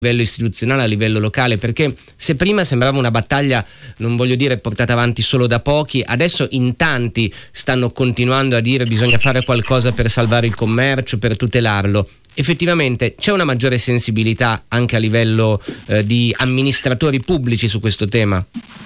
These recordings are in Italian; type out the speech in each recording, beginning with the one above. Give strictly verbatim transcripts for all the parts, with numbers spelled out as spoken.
livello istituzionale, a livello locale, perché se prima sembrava una battaglia, non voglio dire portata avanti solo da pochi, adesso in tanti stanno continuando a dire bisogna fare qualcosa per salvare il commercio, per tutelarlo. Effettivamente c'è una maggiore sensibilità anche a livello eh, di amministratori pubblici su questo tema?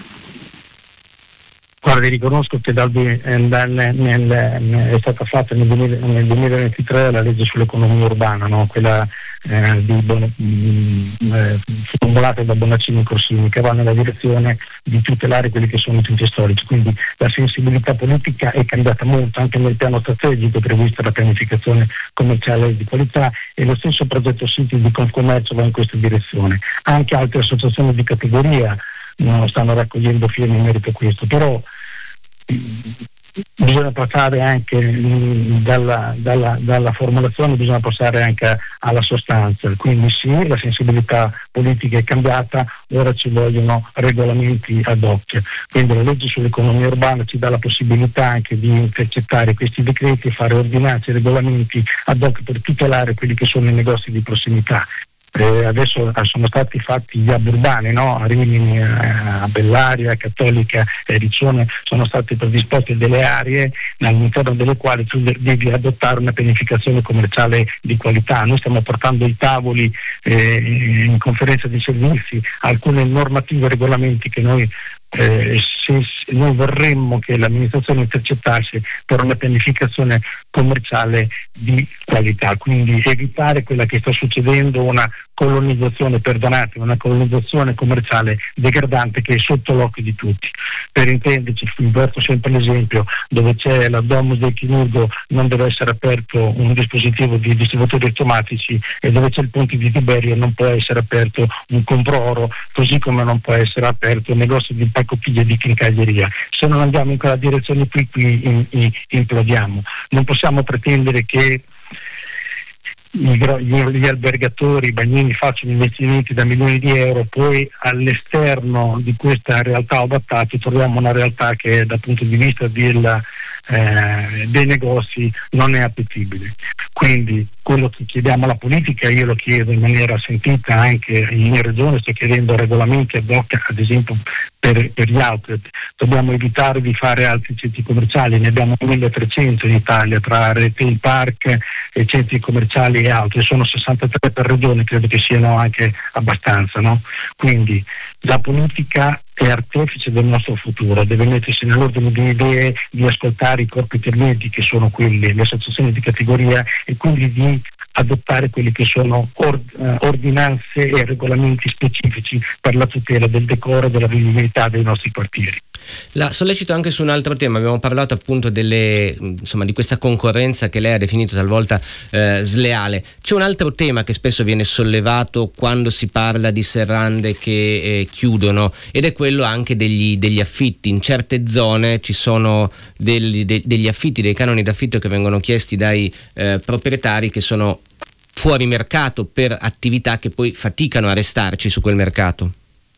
Guarda, riconosco che dal, dal, nel, nel, è stata fatta nel, nel duemilaventitré la legge sull'economia urbana, no? Quella eh, di bon, eh, formulata da Bonaccini e Corsini, che va nella direzione di tutelare quelli che sono i centri storici. Quindi la sensibilità politica è cambiata molto, anche nel piano strategico previsto la pianificazione commerciale di qualità, e lo stesso progetto City di Confcommercio va in questa direzione. Anche altre associazioni di categoria no, stanno raccogliendo firme in merito a questo, però bisogna passare anche mh, dalla, dalla, dalla formulazione, bisogna passare anche alla sostanza. Quindi sì, la sensibilità politica è cambiata, ora ci vogliono regolamenti ad hoc. Quindi la legge sull'economia urbana ci dà la possibilità anche di intercettare questi decreti e fare ordinanze e regolamenti ad hoc per tutelare quelli che sono i negozi di prossimità. Eh, adesso sono stati fatti gli hub urbani, no? A Rimini, a Bellaria, a Cattolica e Riccione sono state predisposte delle aree all'interno delle quali tu devi adottare una pianificazione commerciale di qualità. Noi stiamo portando i tavoli eh, in conferenza di servizi, alcune normative e regolamenti che noi Eh, se, se noi vorremmo che l'amministrazione intercettasse per una pianificazione commerciale di qualità, quindi evitare quella che sta succedendo, una colonizzazione, perdonate, una colonizzazione commerciale degradante che è sotto l'occhio di tutti. Per intenderci, vi porto sempre l'esempio, dove c'è la domus del chirurgo non deve essere aperto un dispositivo di distributori automatici, e dove c'è il ponte di Tiberio non può essere aperto un compro oro, così come non può essere aperto un negozio di pacottiglie di quincaglieria. Se non andiamo in quella direzione qui, qui in, in, implodiamo. Non possiamo pretendere che I, gli, gli albergatori, i bagnini facciano investimenti da milioni di euro, poi all'esterno di questa realtà adattata troviamo una realtà che dal punto di vista del, eh, dei negozi non è appetibile. Quindi quello che chiediamo alla politica, io lo chiedo in maniera sentita anche in regione, sto chiedendo regolamenti ad hoc, ad esempio per, per gli outlet. Dobbiamo evitare di fare altri centri commerciali, ne abbiamo milletrecento in Italia tra retail park e centri commerciali e altri, sono sessantatré per regione, credo che siano anche abbastanza, no? Quindi la politica è artefice del nostro futuro, deve mettersi nell'ordine di idee, di ascoltare i corpi intermedi che sono quelli, le associazioni di categoria, e quindi di adottare quelli che sono or, uh, ordinanze e regolamenti specifici per la tutela del decoro e della vivibilità dei nostri quartieri. La sollecito anche su un altro tema. Abbiamo parlato appunto delle, insomma, di questa concorrenza che lei ha definito talvolta eh, sleale. C'è un altro tema che spesso viene sollevato quando si parla di serrande che eh, chiudono, ed è quello anche degli, degli affitti. In certe zone ci sono degli, de, degli affitti, dei canoni d'affitto che vengono chiesti dai eh, proprietari, che sono fuori mercato per attività che poi faticano a restarci su quel mercato.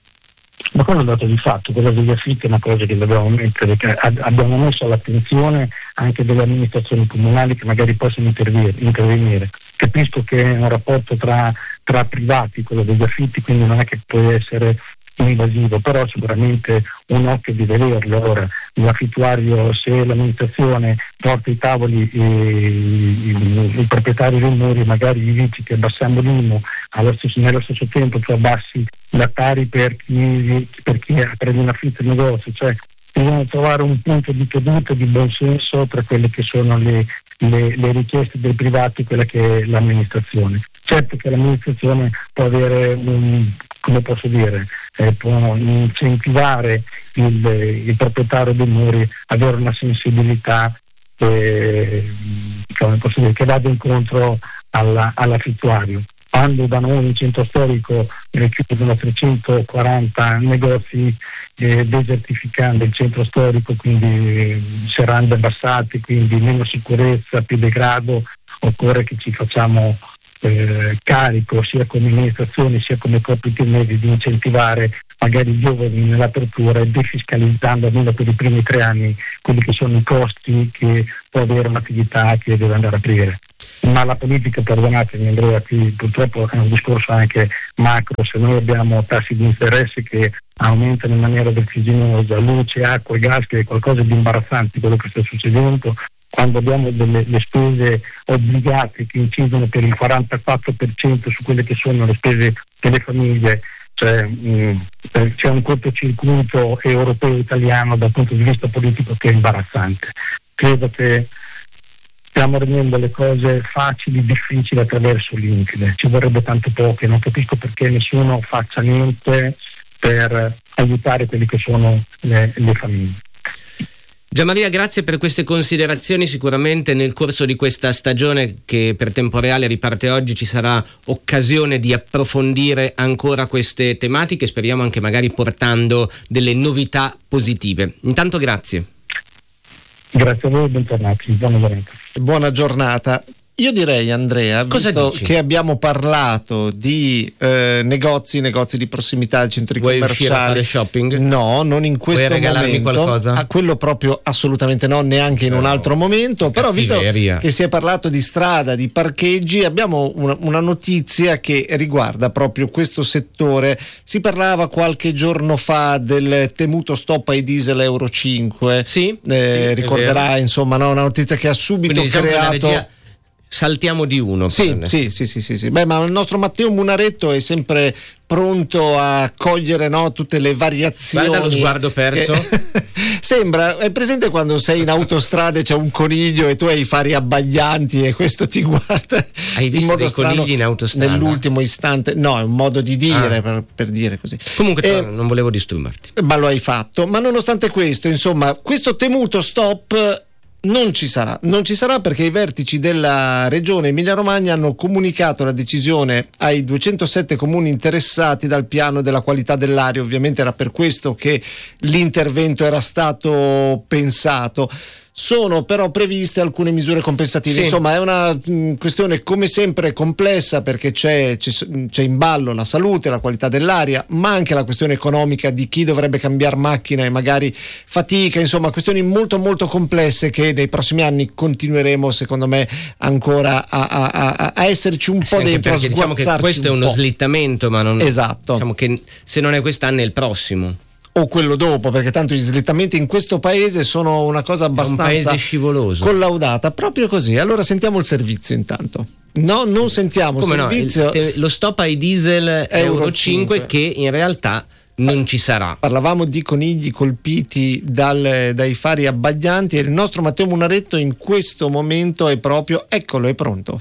Ma quello è un dato di fatto, quello degli affitti è una cosa che dobbiamo mettere, che abbiamo messo all'attenzione anche delle amministrazioni comunali che magari possono intervenire. Capisco che è un rapporto tra, tra privati, quello degli affitti, quindi non è che può essere invasivo, però sicuramente un occhio di vederlo. Ora, l'affittuario, se l'amministrazione porta i tavoli e i, i, i proprietari dei muri, magari gli dici che abbassiamo l'I M U, allo stesso, nello stesso tempo tu abbassi la Tari per chi, per chi prende in affitto il negozio, cioè bisogna trovare un punto di caduta di buon senso tra quelle che sono le, le, le richieste dei privati e quella che è l'amministrazione. Certo che l'amministrazione può avere un, come posso dire, eh, può incentivare il, il proprietario dei muri ad avere una sensibilità eh, come posso dire, che vada incontro alla, all'affittuario. Quando da noi in centro storico eh, chiudono trecentoquaranta negozi eh, desertificando il centro storico, quindi eh, serrande abbassate, quindi meno sicurezza, più degrado, occorre che ci facciamo eh, carico sia come amministrazioni sia come corpi intermedi di incentivare magari i giovani nell'apertura e defiscalizzando almeno per i primi tre anni quelli che sono i costi che può avere un'attività che deve andare a aprire. Ma la politica, perdonatemi Andrea, qui purtroppo è un discorso anche macro. Se noi abbiamo tassi di interesse che aumentano in maniera vertiginosa, luce, acqua e gas, che è qualcosa di imbarazzante quello che sta succedendo, quando abbiamo delle le spese obbligate che incidono per il quarantaquattro per cento su quelle che sono le spese delle famiglie, cioè, mh, c'è un cortocircuito europeo italiano dal punto di vista politico che è imbarazzante. Credo che stiamo rendendo le cose facili, difficili attraverso l'intime. Ci vorrebbe tanto poco e non capisco perché nessuno faccia niente per aiutare quelle che sono le, le famiglie. Gianmaria, grazie per queste considerazioni. Sicuramente nel corso di questa stagione che per Tempo Reale riparte oggi ci sarà occasione di approfondire ancora queste tematiche, speriamo anche magari portando delle novità positive. Intanto grazie. Grazie a voi, bentornati, buona giornata. Buona giornata. Io direi, Andrea, Cosa visto dici? che abbiamo parlato di eh, negozi, negozi di prossimità, centri Vuoi commerciali, uscire a fare shopping? No, non in questo Vuoi regalarmi momento. qualcosa? A quello proprio assolutamente no, neanche in No, un altro momento. Però visto cattiveria. che si è parlato di strada, di parcheggi, abbiamo una, una notizia che riguarda proprio questo settore. Si parlava qualche giorno fa del temuto stop ai diesel Euro cinque. Sì, eh, sì, ricorderai, insomma, no? Una notizia che ha subito Quindi diciamo che la creato. regia- saltiamo di uno. Sì, per- sì, sì, sì, sì, sì. Beh, ma il nostro Matteo Munaretto è sempre pronto a cogliere, no, tutte le variazioni. Guarda lo sguardo perso. Che- Sembra, è presente quando sei in autostrada e c'è un coniglio e tu hai i fari abbaglianti e questo ti guarda Hai in visto modo dei strano conigli in autostrada? nell'ultimo istante. No, è un modo di dire, Ah. per, per dire così. Comunque Eh, non volevo disturbarti. ma lo hai fatto. Ma nonostante questo, insomma, questo temuto stop non ci sarà. Non ci sarà perché i vertici della regione Emilia-Romagna hanno comunicato la decisione ai duecentosette comuni interessati dal piano della qualità dell'aria. Ovviamente era per questo che l'intervento era stato pensato. Sono però previste alcune misure compensative. Sì. Insomma, è una mh, questione come sempre complessa perché c'è, c'è, c'è in ballo la salute, la qualità dell'aria, ma anche la questione economica di chi dovrebbe cambiare macchina e magari fatica. Insomma, questioni molto molto complesse che nei prossimi anni continueremo, secondo me, ancora a, a, a, a esserci un Sì, po' anche dentro, a perché diciamo che sguazzarci questo è un uno po'. slittamento, ma non Esatto. diciamo che se non è quest'anno è il prossimo. O quello dopo, perché tanto gli slittamenti in questo paese sono una cosa È un abbastanza paese scivoloso. collaudata, proprio così. Allora sentiamo il servizio intanto. No, non sentiamo Come il no, servizio. il- te- lo stop ai diesel Euro Euro cinque che in realtà non ci sarà. Parlavamo di conigli colpiti dal- dai fari abbaglianti e il nostro Matteo Munaretto in questo momento è proprio, eccolo, è pronto.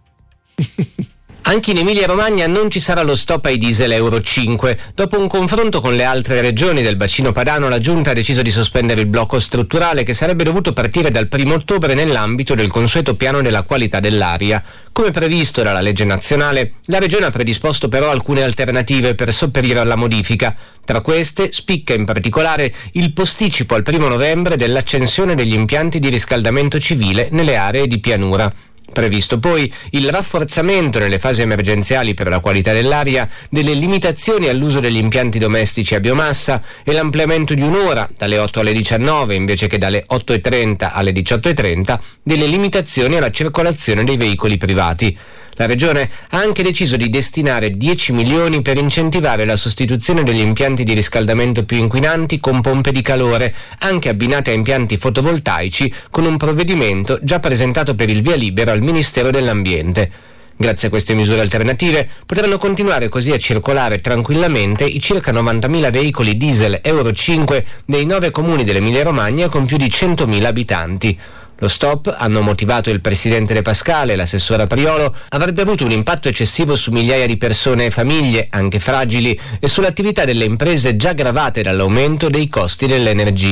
Anche in Emilia-Romagna non ci sarà lo stop ai diesel Euro cinque. Dopo un confronto con le altre regioni del bacino padano, la Giunta ha deciso di sospendere il blocco strutturale che sarebbe dovuto partire dal primo ottobre nell'ambito del consueto piano della qualità dell'aria. Come previsto dalla legge nazionale, la regione ha predisposto però alcune alternative per sopperire alla modifica. Tra queste spicca in particolare il posticipo al primo novembre dell'accensione degli impianti di riscaldamento civile nelle aree di pianura. Previsto poi il rafforzamento nelle fasi emergenziali per la qualità dell'aria delle limitazioni all'uso degli impianti domestici a biomassa e l'ampliamento di un'ora, dalle otto alle diciannove invece che dalle otto e trenta alle diciotto e trenta, delle limitazioni alla circolazione dei veicoli privati. La Regione ha anche deciso di destinare dieci milioni per incentivare la sostituzione degli impianti di riscaldamento più inquinanti con pompe di calore, anche abbinate a impianti fotovoltaici, con un provvedimento già presentato per il via libera al Ministero dell'Ambiente. Grazie a queste misure alternative potranno continuare così a circolare tranquillamente i circa novantamila veicoli diesel Euro cinque dei nove comuni dell'Emilia-Romagna con più di centomila abitanti. Lo stop, hanno motivato il presidente De Pascale e l'assessora Priolo, avrebbe avuto un impatto eccessivo su migliaia di persone e famiglie, anche fragili, e sull'attività delle imprese già gravate dall'aumento dei costi dell'energia.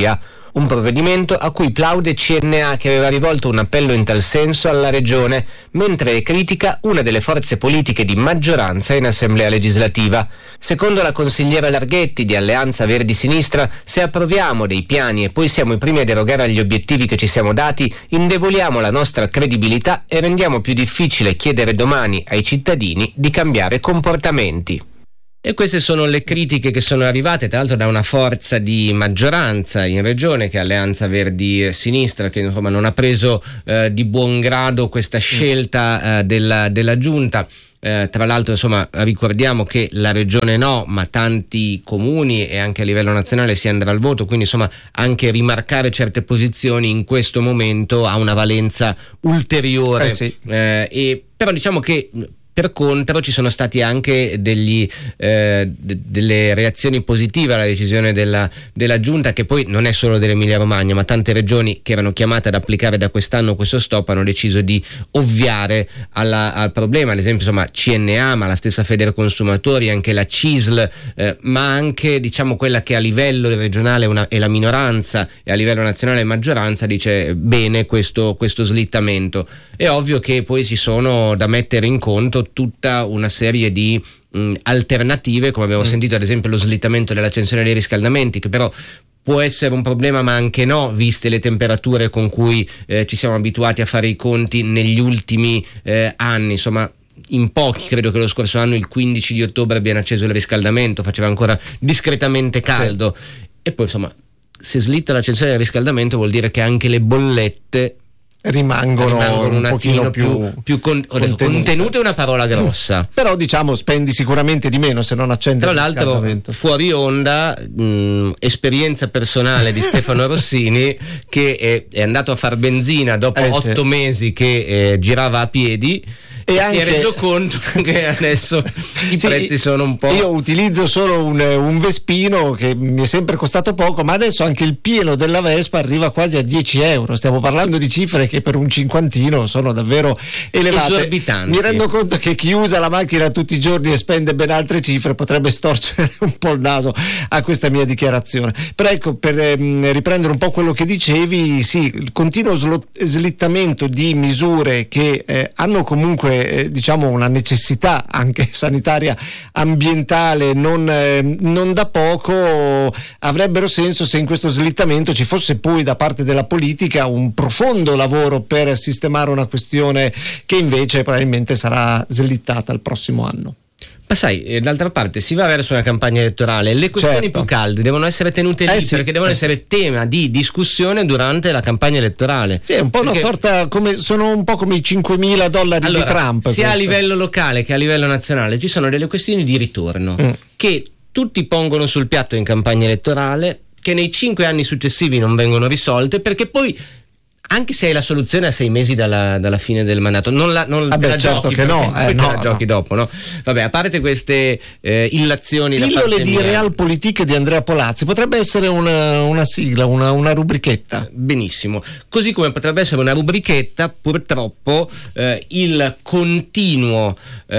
Un provvedimento a cui plaude C N A, che aveva rivolto un appello in tal senso alla Regione, mentre critica una delle forze politiche di maggioranza in Assemblea legislativa. Secondo la consigliera Larghetti di Alleanza Verdi-Sinistra, se approviamo dei piani e poi siamo i primi ad erogare agli obiettivi che ci siamo dati, indeboliamo la nostra credibilità e rendiamo più difficile chiedere domani ai cittadini di cambiare comportamenti. E queste sono le critiche che sono arrivate, tra l'altro, da una forza di maggioranza in regione, che è Alleanza Verdi Sinistra, che insomma non ha preso eh, di buon grado questa scelta eh, della, della giunta. Eh, tra l'altro, insomma, ricordiamo che la regione no, ma tanti comuni e anche a livello nazionale si andrà al voto, quindi insomma anche rimarcare certe posizioni in questo momento ha una valenza ulteriore. Eh sì. eh, e, però diciamo che per contro ci sono stati anche degli, eh, de- delle reazioni positive alla decisione della, della giunta, che poi non è solo dell'Emilia Romagna, ma tante regioni che erano chiamate ad applicare da quest'anno questo stop hanno deciso di ovviare alla, al problema. Ad esempio, insomma, C N A, ma la stessa Federconsumatori, anche la C I S L, eh, ma anche diciamo quella che a livello regionale è, una, è la minoranza e a livello nazionale è maggioranza, dice bene questo, questo slittamento. È ovvio che poi ci sono da mettere in conto tutta una serie di mh, alternative, come abbiamo mm. sentito, ad esempio lo slittamento dell'accensione dei riscaldamenti, che però può essere un problema ma anche no, viste le temperature con cui eh, ci siamo abituati a fare i conti negli ultimi eh, anni. Insomma, in pochi, credo che lo scorso anno il quindici di ottobre abbiano acceso il riscaldamento, faceva ancora discretamente caldo. Sì. E poi insomma, se slitta l'accensione del riscaldamento vuol dire che anche le bollette rimangono, rimangono un, un pochino più, più, più con, contenute. contenute è una parola grossa, però diciamo spendi sicuramente di meno se non accendi tra il l'altro riscaldamento. Fuori onda, mh, esperienza personale di Stefano Rossini, che è, è andato a far benzina dopo eh, otto sì. mesi che eh, girava a piedi e, e anche... si è reso conto che adesso i sì, prezzi sono un po'... Io utilizzo solo un, un Vespino che mi è sempre costato poco, ma adesso anche il pieno della Vespa arriva quasi a dieci euro. Stiamo parlando di cifre che per un cinquantino sono davvero elevate. Esorbitanti. Mi rendo conto che chi usa la macchina tutti i giorni e spende ben altre cifre potrebbe storcere un po' il naso a questa mia dichiarazione. Però ecco, per ehm, riprendere un po' quello che dicevi, sì, il continuo slo- slittamento di misure che eh, hanno comunque eh, diciamo una necessità anche sanitaria, ambientale non, eh, non da poco, avrebbero senso se in questo slittamento ci fosse poi da parte della politica un profondo lavoro per sistemare una questione che invece probabilmente sarà slittata il prossimo anno. Ma sai, d'altra parte si va verso una campagna elettorale, le questioni certo. più calde devono essere tenute lì, eh sì, perché devono eh essere sì. tema di discussione durante la campagna elettorale. Sì, è un po' perché... una sorta, come sono un po' come i cinquemila dollari allora, di Trump. Sia questo. a livello locale che a livello nazionale ci sono delle questioni di ritorno mm. che tutti pongono sul piatto in campagna elettorale, che nei cinque anni successivi non vengono risolte, perché poi anche se hai la soluzione a sei mesi dalla, dalla fine del mandato, non la, non ah beh, te la certo giochi, che no, poi eh, te no, la giochi no. dopo, no? Vabbè, a parte queste eh, illazioni da parte Pillole di mia, Realpolitik di Andrea Polazzi potrebbe essere una, una sigla, una, una rubrichetta. Benissimo, così come potrebbe essere una rubrichetta purtroppo eh, il continuo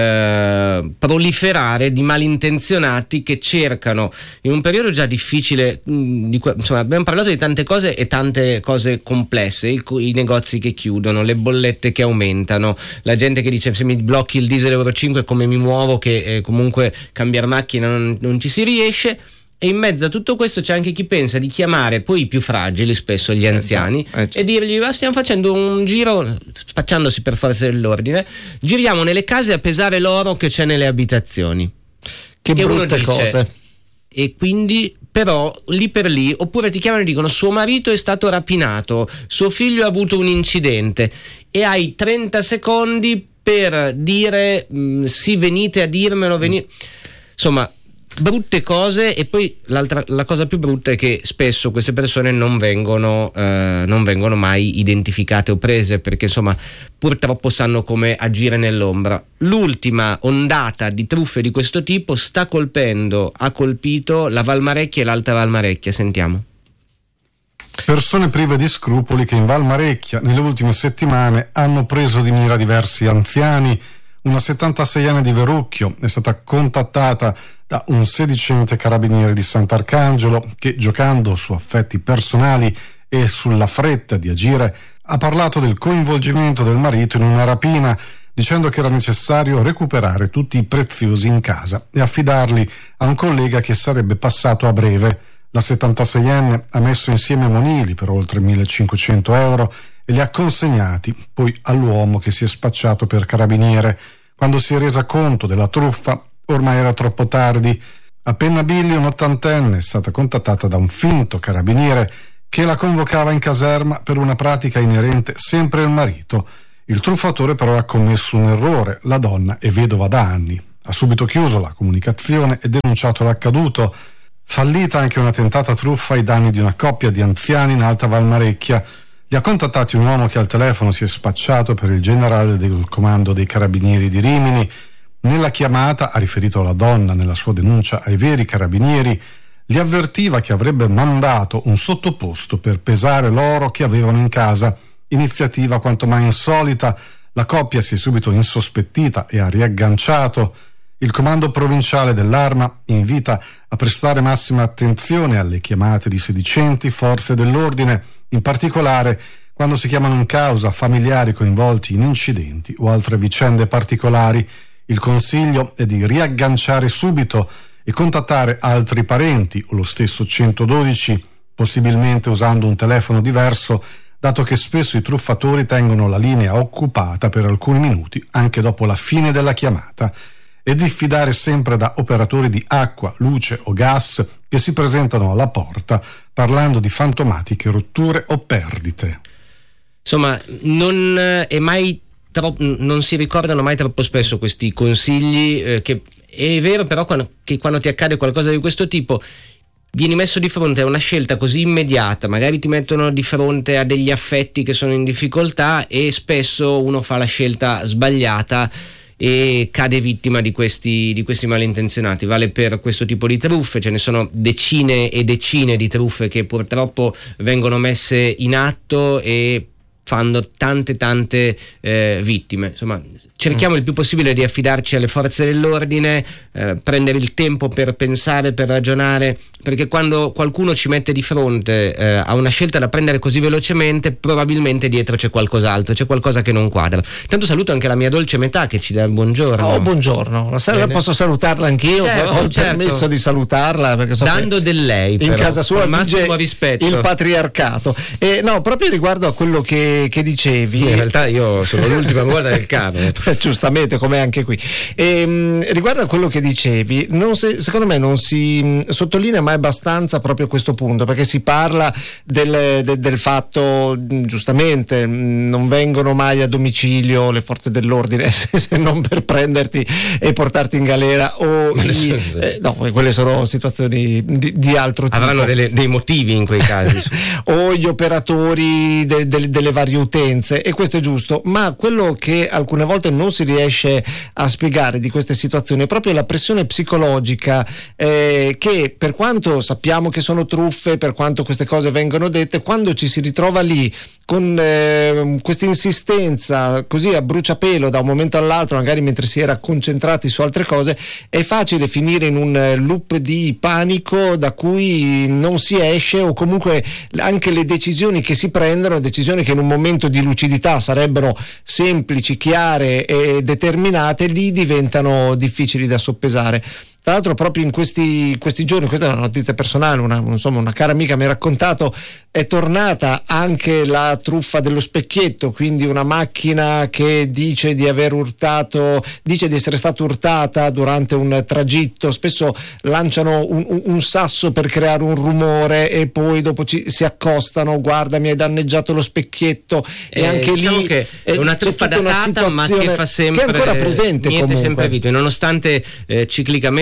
eh, proliferare di malintenzionati che cercano in un periodo già difficile, mh, di, insomma abbiamo parlato di tante cose e tante cose complesse, il i negozi che chiudono, le bollette che aumentano, la gente che dice se mi blocchi il diesel euro cinque come mi muovo, che eh, comunque cambiare macchina non, non ci si riesce. E in mezzo a tutto questo c'è anche chi pensa di chiamare poi i più fragili, spesso gli anziani, eh, già, eh, e dirgli ah, stiamo facendo un giro, spacciandosi per forze dell'ordine, giriamo nelle case a pesare l'oro che c'è nelle abitazioni. Che che brutte dice, cose. E quindi però lì per lì, oppure ti chiamano e dicono suo marito è stato rapinato, suo figlio ha avuto un incidente, e hai trenta secondi per dire mh, sì, venite a dirmelo, venite. Insomma, brutte cose. E poi l'altra, la cosa più brutta è che spesso queste persone non vengono eh, non vengono mai identificate o prese, perché insomma purtroppo sanno come agire nell'ombra. L'ultima ondata di truffe di questo tipo sta colpendo, ha colpito la Valmarecchia e l'Alta Valmarecchia. Sentiamo. Persone prive di scrupoli che in Valmarecchia nelle ultime settimane hanno preso di mira diversi anziani, Una settantaseienne di Verrucchio è stata contattata da un sedicente carabiniere di Sant'Arcangelo che, giocando su affetti personali e sulla fretta di agire, ha parlato del coinvolgimento del marito in una rapina, dicendo che era necessario recuperare tutti i preziosi in casa e affidarli a un collega che sarebbe passato a breve. La settantaseienne ha messo insieme monili per oltre millecinquecento euro e li ha consegnati poi all'uomo che si è spacciato per carabiniere. Quando si è resa conto della truffa, ormai era troppo tardi. A Pennabilli un'ottantenne è stata contattata da un finto carabiniere che la convocava in caserma per una pratica inerente sempre al marito. Il truffatore però ha commesso un errore, la donna è vedova da anni. Ha subito chiuso la comunicazione e denunciato l'accaduto. Fallita anche una tentata truffa ai danni di una coppia di anziani in Alta Valmarecchia. Li ha contattati un uomo che al telefono si è spacciato per il generale del comando dei carabinieri di Rimini. Nella chiamata ha riferito alla donna nella sua denuncia ai veri carabinieri, li avvertiva che avrebbe mandato un sottoposto per pesare l'oro che avevano in casa. Iniziativa quanto mai insolita, la coppia si è subito insospettita e ha riagganciato. Il comando provinciale dell'Arma invita a prestare massima attenzione alle chiamate di sedicenti forze dell'ordine, in particolare quando si chiamano in causa familiari coinvolti in incidenti o altre vicende particolari. Il consiglio è di riagganciare subito e contattare altri parenti o lo stesso centododici, possibilmente usando un telefono diverso, dato che spesso i truffatori tengono la linea occupata per alcuni minuti anche dopo la fine della chiamata, e diffidare sempre da operatori di acqua, luce o gas che si presentano alla porta parlando di fantomatiche rotture o perdite. Insomma, non è mai tro- non si ricordano mai troppo spesso questi consigli, eh, che è vero però quando, che quando ti accade qualcosa di questo tipo vieni messo di fronte a una scelta così immediata, magari ti mettono di fronte a degli affetti che sono in difficoltà e spesso uno fa la scelta sbagliata e cade vittima di questi, di questi malintenzionati. Vale per questo tipo di truffe, ce ne sono decine e decine di truffe che purtroppo vengono messe in atto e fanno tante tante eh, vittime. Insomma, cerchiamo il più possibile di affidarci alle forze dell'ordine, eh, prendere il tempo per pensare, per ragionare, perché quando qualcuno ci mette di fronte eh, a una scelta da prendere così velocemente, probabilmente dietro c'è qualcos'altro, c'è qualcosa che non quadra. Tanto saluto anche la mia dolce metà che ci dà il buongiorno. Oh, buongiorno, la sera posso salutarla anch'io, certo, ho il certo. permesso di salutarla perché so dando del lei, in però, casa sua massimo rispetto, il patriarcato. E no, proprio riguardo a quello che, che dicevi, in realtà io sono l'ultima ruota del carro. Giustamente, come anche qui. E, mh, riguardo a quello che dicevi, non se, secondo me non si mh, sottolinea mai abbastanza proprio questo punto, perché si parla del, de, del fatto, mh, giustamente, mh, non vengono mai a domicilio le forze dell'ordine se, se non per prenderti e portarti in galera o i, eh, no, quelle sono situazioni di, di altro tipo. Avranno delle, dei motivi in quei casi. O gli operatori de, de, delle varie utenze, e questo è giusto, ma quello che alcune volte non si riesce a spiegare di queste situazioni è proprio la pressione psicologica, eh, che per quanto sappiamo che sono truffe, per quanto queste cose vengono dette, quando ci si ritrova lì con eh, questa insistenza così a bruciapelo da un momento all'altro, magari mentre si era concentrati su altre cose, è facile finire in un loop di panico da cui non si esce, o comunque anche le decisioni che si prendono, decisioni che in un momento di lucidità sarebbero semplici, chiare e determinate, lì diventano difficili da soppesare. Tra l'altro proprio in questi, questi giorni, questa è una notizia personale, una, insomma, una cara amica mi ha raccontato, è tornata anche la truffa dello specchietto, quindi una macchina che dice di aver urtato, dice di essere stata urtata durante un tragitto, spesso lanciano un, un sasso per creare un rumore e poi dopo ci, si accostano, guarda mi hai danneggiato lo specchietto, e, e anche diciamo lì che è una truffa datata, ma che fa sempre, che è ancora presente, niente comunque. sempre vittime, nonostante eh, ciclicamente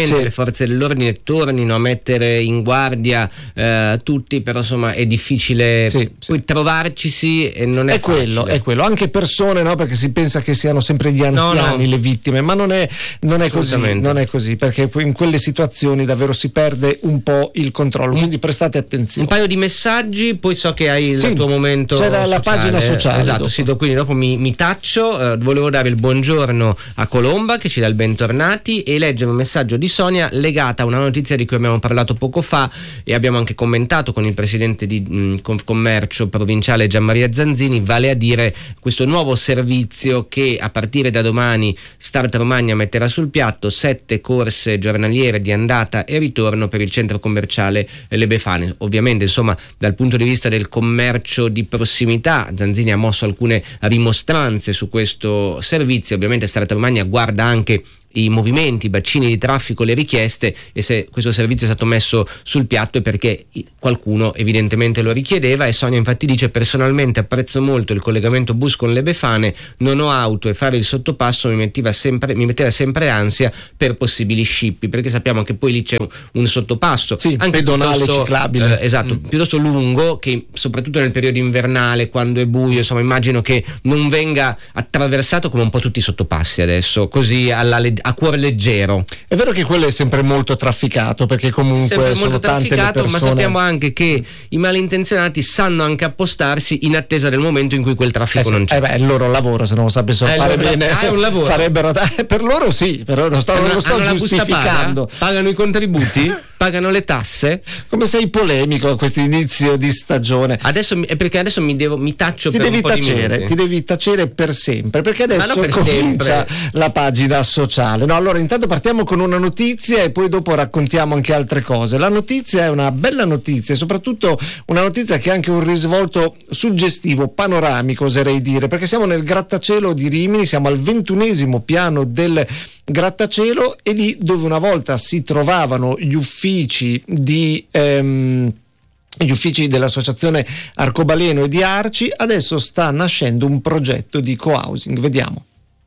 sicuramente sì. le forze dell'ordine tornino a mettere in guardia eh, tutti, però insomma è difficile sì, poi sì. trovarcisi e non è, è quello, è quello, anche persone, no? Perché si pensa che siano sempre gli anziani no, no. le vittime, ma non è, non è così, non è così, perché in quelle situazioni davvero si perde un po' il controllo, quindi prestate attenzione. Un paio di messaggi, poi so che hai sì, il tuo momento c'era sociale. La pagina sociale, esatto, dopo. Sì, quindi dopo mi, mi taccio. Eh, volevo dare il buongiorno a Colomba che ci dà il bentornati e leggere un messaggio di Sonia legata a una notizia di cui abbiamo parlato poco fa e abbiamo anche commentato con il presidente di mh, Confcommercio provinciale Gianmaria Zanzini, vale a dire questo nuovo servizio che a partire da domani Start Romagna metterà sul piatto, sette corse giornaliere di andata e ritorno per il centro commerciale Le Befane. Ovviamente insomma dal punto di vista del commercio di prossimità Zanzini ha mosso alcune rimostranze su questo servizio. Ovviamente Start Romagna guarda anche i movimenti, i bacini di traffico, le richieste, e se questo servizio è stato messo sul piatto è perché qualcuno evidentemente lo richiedeva. E Sonia infatti dice: personalmente apprezzo molto il collegamento bus con Le Befane, non ho auto e fare il sottopasso mi metteva sempre, mi metteva sempre ansia per possibili scippi, perché sappiamo che poi lì c'è un, un sottopasso sì, anche pedonale ciclabile eh, esatto, mm. piuttosto lungo, che soprattutto nel periodo invernale quando è buio insomma immagino che non venga attraversato come un po' tutti i sottopassi adesso, così alla legge, a cuore leggero. È vero che quello è sempre molto trafficato, perché comunque sempre sono molto tante le persone, ma sappiamo anche che i malintenzionati sanno anche appostarsi in attesa del momento in cui quel traffico eh non c'è. Eh beh, è il loro lavoro, se non lo sapessero eh, fare allora, bene ah, è un lavoro. farebbero eh, per loro sì, però non sto, non lo sto giustificando. Paga? Pagano i contributi? Pagano le tasse? Come sei polemico a questo inizio di stagione. Adesso è perché adesso mi devo mi taccio ti per devi un po' tacere, di ti devi tacere per sempre, perché adesso per comincia sempre. la pagina sociale. No, allora intanto partiamo con una notizia e poi dopo raccontiamo anche altre cose. La notizia è una bella notizia, soprattutto una notizia che ha anche un risvolto suggestivo, panoramico oserei dire, perché siamo nel grattacielo di Rimini, siamo al ventunesimo piano del grattacielo e lì dove una volta si trovavano gli uffici di ehm, gli uffici dell'associazione Arcobaleno e di Arci, adesso sta nascendo un progetto di co-housing. Vediamo.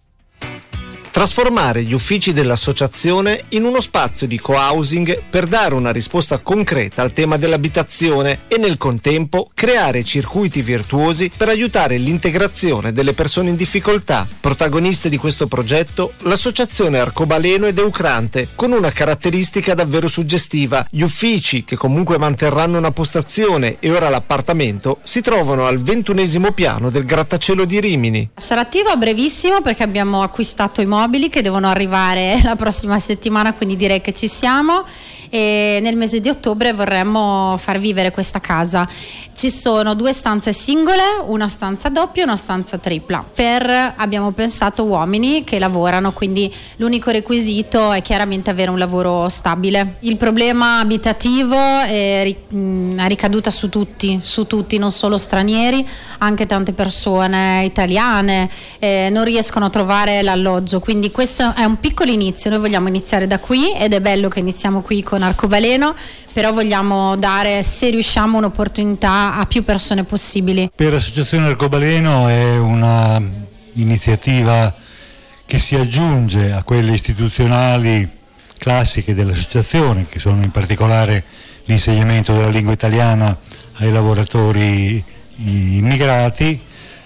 Trasformare gli uffici dell'associazione in uno spazio di co-housing per dare una risposta concreta al tema dell'abitazione e nel contempo creare circuiti virtuosi per aiutare l'integrazione delle persone in difficoltà. Protagoniste di questo progetto l'associazione Arcobaleno ed Eucrante, con una caratteristica davvero suggestiva: gli uffici, che comunque manterranno una postazione e ora l'appartamento, si trovano al ventunesimo piano del grattacielo di Rimini. Sarà attivo a brevissimo perché abbiamo acquistato i mobili che devono arrivare la prossima settimana, quindi direi che ci siamo, e nel mese di ottobre vorremmo far vivere questa casa. Ci sono due stanze singole, una stanza doppia e una stanza tripla, per abbiamo pensato uomini che lavorano, quindi l'unico requisito è chiaramente avere un lavoro stabile. Il problema abitativo è, è ricaduta su tutti, su tutti, non solo stranieri, anche tante persone italiane eh, non riescono a trovare l'alloggio. Quindi questo è un piccolo inizio, noi vogliamo iniziare da qui ed è bello che iniziamo qui con Arcobaleno, però vogliamo dare, se riusciamo, un'opportunità a più persone possibili. Per l'Associazione Arcobaleno è una iniziativa che si aggiunge a quelle istituzionali classiche dell'associazione, che sono in particolare l'insegnamento della lingua italiana ai lavoratori immigrati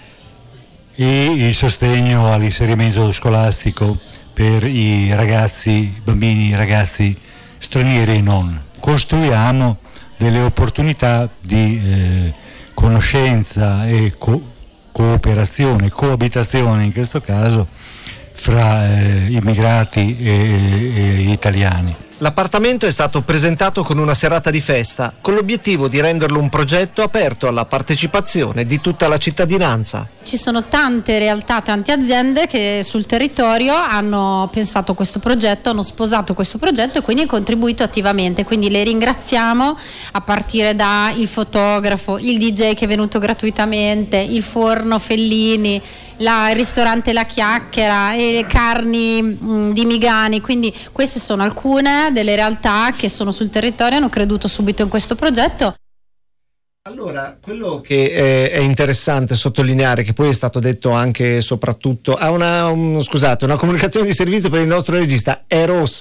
e il sostegno all'inserimento scolastico per i ragazzi, bambini e ragazzi stranieri e non. Costruiamo delle opportunità di eh, conoscenza e co- cooperazione, coabitazione in questo caso, fra eh, immigrati e, e, e italiani. L'appartamento è stato presentato con una serata di festa, con l'obiettivo di renderlo un progetto aperto alla partecipazione di tutta la cittadinanza. Ci sono tante realtà, tante aziende che sul territorio hanno pensato questo progetto, hanno sposato questo progetto e quindi hanno contribuito attivamente. Quindi le ringraziamo, a partire da il fotografo, il D J che è venuto gratuitamente, il forno Fellini, la, il ristorante La Chiacchiera e le carni mh, di Migani. Quindi queste sono alcune delle realtà che sono sul territorio e hanno creduto subito in questo progetto. Allora, quello che è interessante sottolineare, che poi è stato detto anche e soprattutto, ha una, un, scusate, una comunicazione di servizio per il nostro regista, è rossa.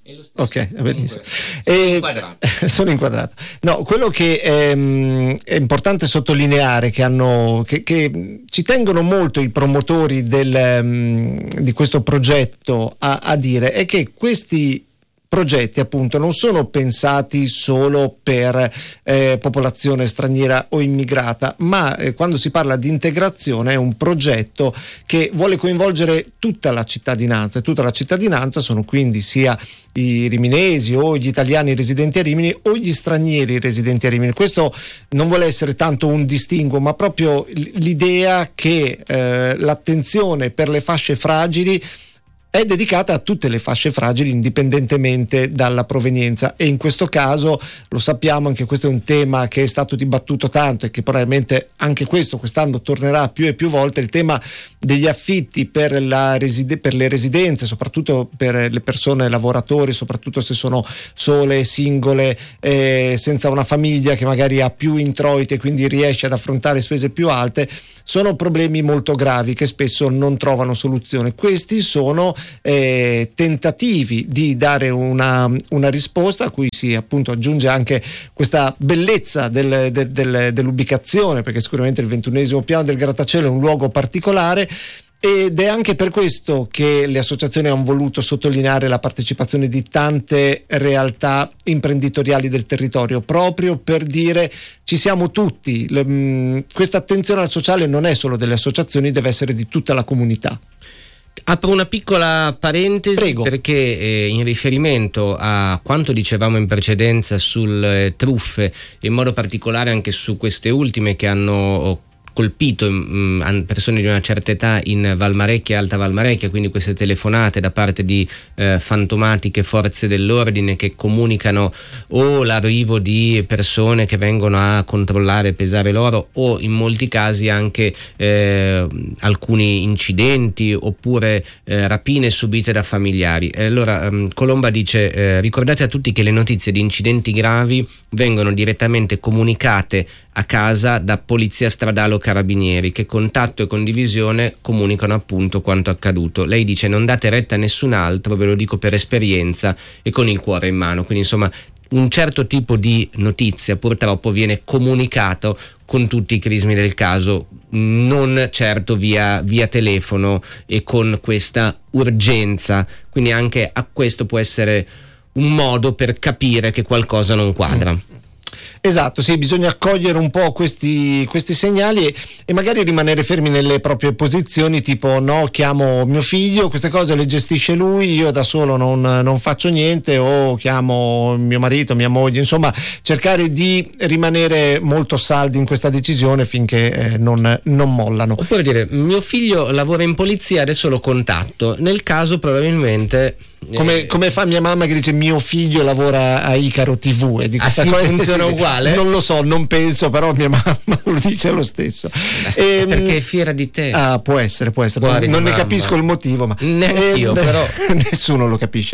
Ok, benissimo. Sono E, inquadrato. sono inquadrato. No, quello che ehm, è importante sottolineare che, hanno, che, che ci tengono molto i promotori del, um, di questo progetto a, a dire è che questi progetti appunto non sono pensati solo per eh, popolazione straniera o immigrata, ma eh, quando si parla di integrazione è un progetto che vuole coinvolgere tutta la cittadinanza, e tutta la cittadinanza sono quindi sia i riminesi o gli italiani residenti a Rimini o gli stranieri residenti a Rimini. Questo non vuole essere tanto un distinguo, ma proprio l'idea che eh, l'attenzione per le fasce fragili è dedicata a tutte le fasce fragili indipendentemente dalla provenienza, e in questo caso lo sappiamo, anche questo è un tema che è stato dibattuto tanto e che probabilmente anche questo quest'anno tornerà più e più volte, il tema degli affitti per, la reside- per le residenze, soprattutto per le persone lavoratori, soprattutto se sono sole, singole, eh, senza una famiglia che magari ha più introiti e quindi riesce ad affrontare spese più alte. Sono problemi molto gravi che spesso non trovano soluzione. Questi sono eh, tentativi di dare una, una risposta a cui si appunto aggiunge anche questa bellezza del, del, del, dell'ubicazione, perché sicuramente il ventunesimo piano del grattacielo è un luogo particolare. Ed è anche per questo che le associazioni hanno voluto sottolineare la partecipazione di tante realtà imprenditoriali del territorio, proprio per dire ci siamo tutti. Questa attenzione al sociale non è solo delle associazioni, deve essere di tutta la comunità. Apro una piccola parentesi. Prego. Perché eh, in riferimento a quanto dicevamo in precedenza sulle eh, truffe, in modo particolare anche su queste ultime che hanno colpito mh, persone di una certa età in Valmarecchia e Alta Valmarecchia, quindi queste telefonate da parte di eh, fantomatiche forze dell'ordine che comunicano o l'arrivo di persone che vengono a controllare e pesare l'oro, o in molti casi anche eh, alcuni incidenti oppure eh, rapine subite da familiari. E allora um, Colomba dice eh, ricordate a tutti che le notizie di incidenti gravi vengono direttamente comunicate a casa da polizia stradale o carabinieri, che con tatto e condivisione comunicano appunto quanto accaduto. Lei dice non date retta a nessun altro, ve lo dico per esperienza e con il cuore in mano. Quindi insomma un certo tipo di notizia purtroppo viene comunicato con tutti i crismi del caso, non certo via, via telefono e con questa urgenza. Quindi anche a questo può essere un modo per capire che qualcosa non quadra. Esatto, sì, bisogna accogliere un po' questi, questi segnali e, e magari rimanere fermi nelle proprie posizioni, tipo no, chiamo mio figlio, queste cose le gestisce lui, io da solo non, non faccio niente, o chiamo mio marito, mia moglie, insomma cercare di rimanere molto saldi in questa decisione finché eh, non, non mollano. Oppure dire mio figlio lavora in polizia, adesso lo contatto, nel caso probabilmente... Come, eh, come fa mia mamma che dice mio figlio lavora a Icaro tivù, e di questa ah, sì, cosa funziona sì, uguale? Non lo so, non penso, però mia mamma lo dice lo stesso. Beh, e, perché è fiera di te. Ah, può essere, può essere. Cuore non ne mamma. Capisco il motivo, ma neanch'io, eh, però nessuno lo capisce.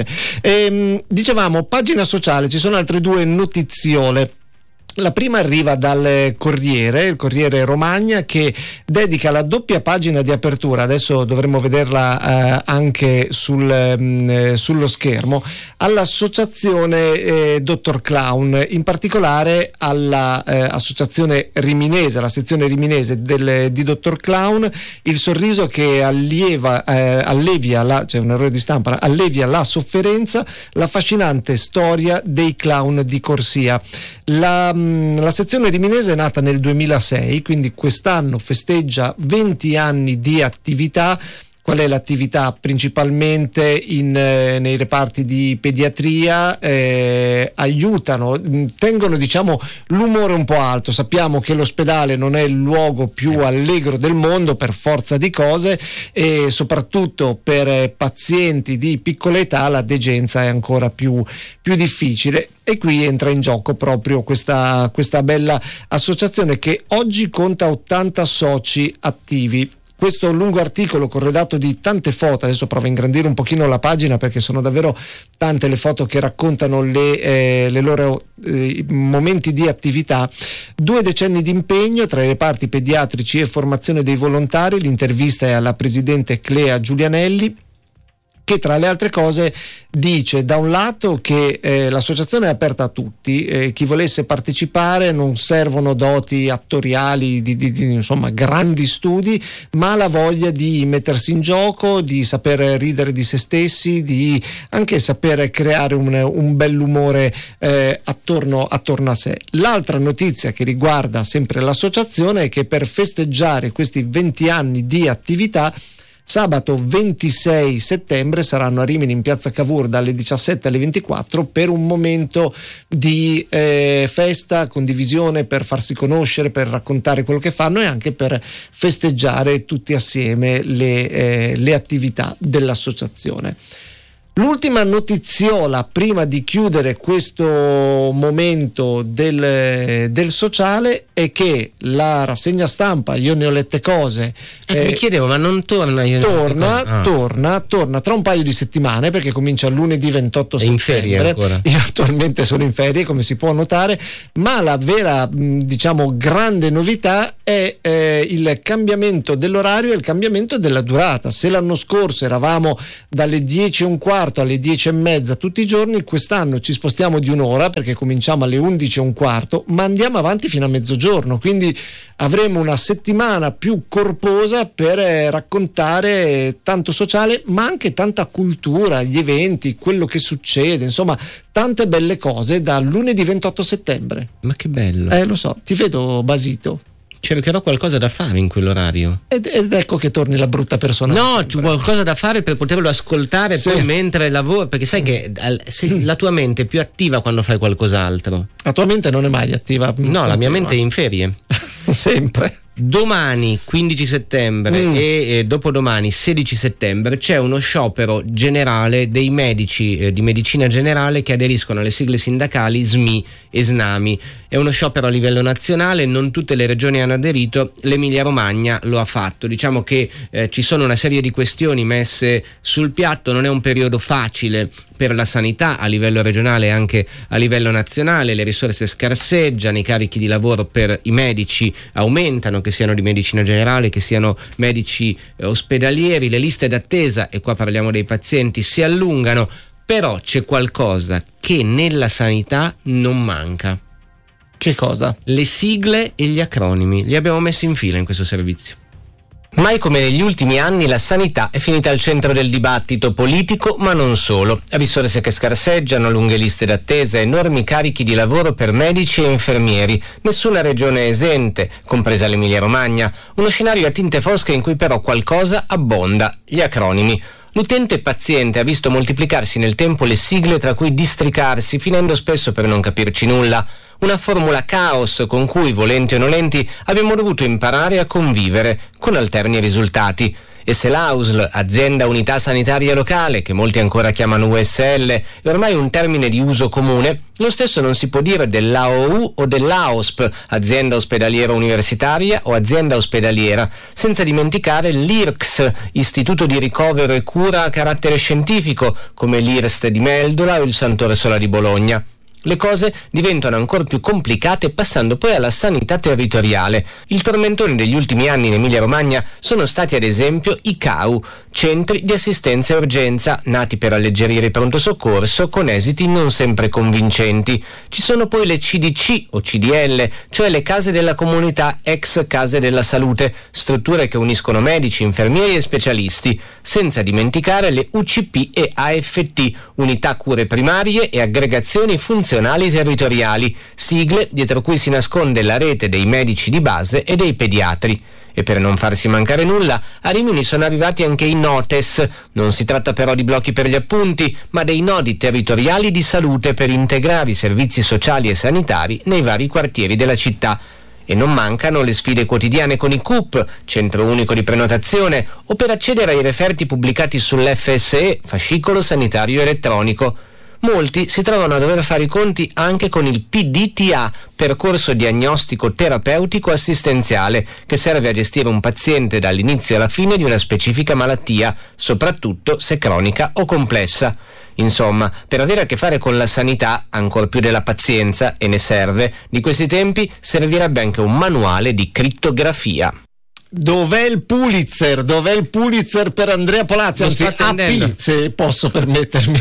E, dicevamo, pagina sociale, ci sono altre due notiziole. La prima arriva dal Corriere, il Corriere Romagna, che dedica la doppia pagina di apertura, adesso dovremmo vederla eh, anche sul, mh, sullo schermo, all'associazione eh, Dottor Clown, in particolare all'associazione eh, riminese, la sezione riminese del, di Dottor Clown, il sorriso che allieva, eh, allevia la, c'è un errore di stampa, allevia la sofferenza, l'affascinante storia dei clown di corsia. La, la sezione riminese è nata nel duemilasei, quindi quest'anno festeggia venti anni di attività. Qual è l'attività? Principalmente in, eh, nei reparti di pediatria, eh, aiutano, tengono diciamo l'umore un po' alto. Sappiamo che l'ospedale non è il luogo più allegro del mondo per forza di cose, e soprattutto per eh, pazienti di piccola età la degenza è ancora più, più difficile. E qui entra in gioco proprio questa, questa bella associazione che oggi conta ottanta soci attivi. Questo lungo articolo corredato di tante foto, adesso provo a ingrandire un pochino la pagina perché sono davvero tante le foto che raccontano le, eh, le loro eh, momenti di attività. Due decenni di impegno tra i reparti pediatrici e formazione dei volontari. L'intervista è alla presidente Clea Giulianelli. che tra le altre cose dice da un lato che eh, l'associazione è aperta a tutti, eh, chi volesse partecipare, non servono doti attoriali di, di, di insomma grandi studi, ma la voglia di mettersi in gioco, di saper ridere di se stessi, di anche saper creare un, un bell'umore eh, attorno, attorno a sé. L'altra notizia che riguarda sempre l'associazione è che per festeggiare questi venti anni di attività, sabato ventisei settembre saranno a Rimini in piazza Cavour dalle diciassette alle ventiquattro per un momento di eh, festa, condivisione, per farsi conoscere, per raccontare quello che fanno e anche per festeggiare tutti assieme le, eh, le attività dell'associazione. L'ultima notiziola prima di chiudere questo momento del, del sociale è che la rassegna stampa Io ne ho lette cose eh, eh, mi chiedevo ma non torna io torna, ah. torna torna tra un paio di settimane, perché comincia lunedì ventotto è settembre. Io attualmente sono in ferie, come si può notare, ma la vera diciamo grande novità è eh, il cambiamento dell'orario e il cambiamento della durata. Se l'anno scorso eravamo dalle dieci e un quarto alle dieci e mezza tutti i giorni, quest'anno ci spostiamo di un'ora perché cominciamo alle undici e un quarto, ma andiamo avanti fino a mezzogiorno, quindi avremo una settimana più corposa per eh, raccontare tanto sociale ma anche tanta cultura, gli eventi, quello che succede, insomma tante belle cose da lunedì ventotto settembre. Ma che bello. Eh lo so, ti vedo basito. Cercherò qualcosa da fare in quell'orario. Ed, ed ecco che torni la brutta persona. No, c'è qualcosa da fare per poterlo ascoltare sì. Poi mentre lavoro, perché sai che se la tua mente è più attiva quando fai qualcos'altro. La tua mente non è mai attiva. No, la mia mente è in ferie. Sempre. Domani quindici settembre mm. e eh, dopodomani sedici settembre c'è uno sciopero generale dei medici eh, di medicina generale che aderiscono alle sigle sindacali S M I e SNAMI. È uno sciopero a livello nazionale, non tutte le regioni hanno aderito, l'Emilia Romagna lo ha fatto. Diciamo che eh, ci sono una serie di questioni messe sul piatto, non è un periodo facile per la sanità a livello regionale e anche a livello nazionale, le risorse scarseggiano, i carichi di lavoro per i medici aumentano, che siano di medicina generale, che siano medici eh, ospedalieri, le liste d'attesa, e qua parliamo dei pazienti, si allungano, però c'è qualcosa che nella sanità non manca. Che cosa? Le sigle e gli acronimi, li abbiamo messi in fila in questo servizio. Mai come negli ultimi anni la sanità è finita al centro del dibattito politico, ma non solo. Risorse che scarseggiano, lunghe liste d'attesa, enormi carichi di lavoro per medici e infermieri. Nessuna regione è esente, compresa l'Emilia Romagna. Uno scenario a tinte fosche in cui però qualcosa abbonda: gli acronimi. L'utente paziente ha visto moltiplicarsi nel tempo le sigle tra cui districarsi, finendo spesso per non capirci nulla. Una formula caos con cui, volenti o nolenti, abbiamo dovuto imparare a convivere, con alterni risultati. E se l'A U S L, Azienda Unità Sanitaria Locale, che molti ancora chiamano U S L, è ormai un termine di uso comune, lo stesso non si può dire dell'A O U o dell'A O S P, Azienda Ospedaliera Universitaria o Azienda Ospedaliera, senza dimenticare l'I R C S, Istituto di Ricovero e Cura a carattere scientifico, come l'I R S T di Meldola o il Sant'Orsola di Bologna. Le cose diventano ancora più complicate passando poi alla sanità territoriale. Il tormentone degli ultimi anni in Emilia-Romagna sono stati ad esempio i C A U, centri di assistenza e urgenza, nati per alleggerire il pronto soccorso con esiti non sempre convincenti. Ci sono poi le C D C o C D L, cioè le case della comunità ex case della salute, strutture che uniscono medici, infermieri e specialisti, senza dimenticare le U C P e A F T, unità cure primarie e aggregazioni funzionali territoriali, sigle dietro cui si nasconde la rete dei medici di base e dei pediatri. E per non farsi mancare nulla, a Rimini sono arrivati anche i notes. Non si tratta però di blocchi per gli appunti, ma dei nodi territoriali di salute per integrare i servizi sociali e sanitari nei vari quartieri della città. E non mancano le sfide quotidiane con i C U P, Centro Unico di Prenotazione, o per accedere ai referti pubblicati sull'F S E, Fascicolo Sanitario Elettronico. Molti si trovano a dover fare i conti anche con il P D T A, percorso diagnostico terapeutico assistenziale, che serve a gestire un paziente dall'inizio alla fine di una specifica malattia, soprattutto se cronica o complessa. Insomma, per avere a che fare con la sanità, ancor più della pazienza, e ne serve, di questi tempi servirebbe anche un manuale di crittografia. Dov'è il Pulitzer? Dov'è il Pulitzer per Andrea Polazzi? Lo Anzi, sto A attendendo. P, se posso permettermi.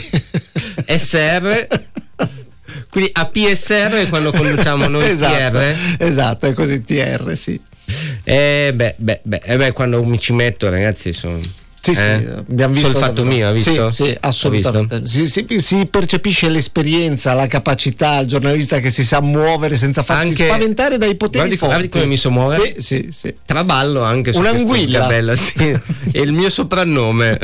S R, quindi A P S R è quando conduciamo noi esatto, T R. esatto, è così T R, sì. Eh beh, beh, beh, eh beh, quando mi ci metto, ragazzi, sono... Sì, sì, Eh? abbiamo visto Solo il fatto davvero. mio, hai visto? Sì, sì, assolutamente. Si, si, si percepisce l'esperienza, la capacità, il giornalista che si sa muovere senza farsi Anche- spaventare dai poteri Guardi, forti. guardi come mi so muovere. Sì, sì, sì. Traballo anche su Un'anguilla. questo Gabella, sì. È il mio soprannome.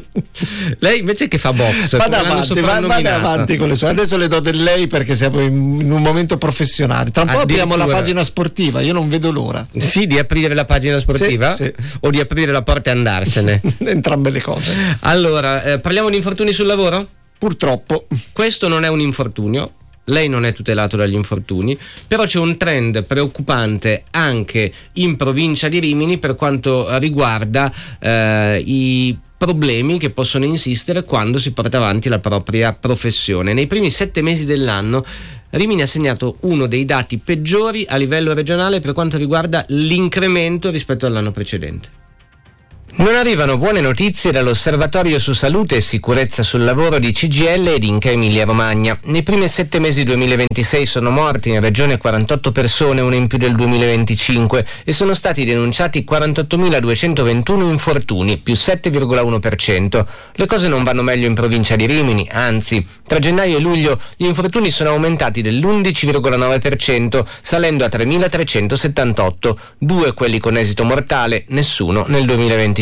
Lei invece che fa box, Vada come l'hanno avanti, va- vada soprannominata? avanti con le sue. Adesso le do del lei perché siamo in, in un momento professionale. Tra un po' apriamo la Addirittura. pagina sportiva, io non vedo l'ora. Sì, di aprire la pagina sportiva Sì, sì. o di aprire la porta e andarsene. Entrambe le cose. Allora, eh, parliamo di infortuni sul lavoro? Purtroppo. Questo non è un infortunio, lei non è tutelato dagli infortuni, però c'è un trend preoccupante anche in provincia di Rimini per quanto riguarda eh, i problemi che possono insistere quando si porta avanti la propria professione. Nei primi sette mesi dell'anno Rimini ha segnato uno dei dati peggiori a livello regionale per quanto riguarda l'incremento rispetto all'anno precedente. Non arrivano buone notizie dall'Osservatorio su Salute e Sicurezza sul Lavoro di C G I L ed Inca Emilia Romagna. Nei primi sette mesi duemilaventisei sono morti in regione quarantotto persone, una in più del duemilaventicinque, e sono stati denunciati quarantottomiladuecentoventuno infortuni, più sette virgola uno per cento. Le cose non vanno meglio in provincia di Rimini, anzi, tra gennaio e luglio gli infortuni sono aumentati dell'undici virgola nove per cento, salendo a tremilatrecentosettantotto, due quelli con esito mortale, nessuno nel duemilaventicinque.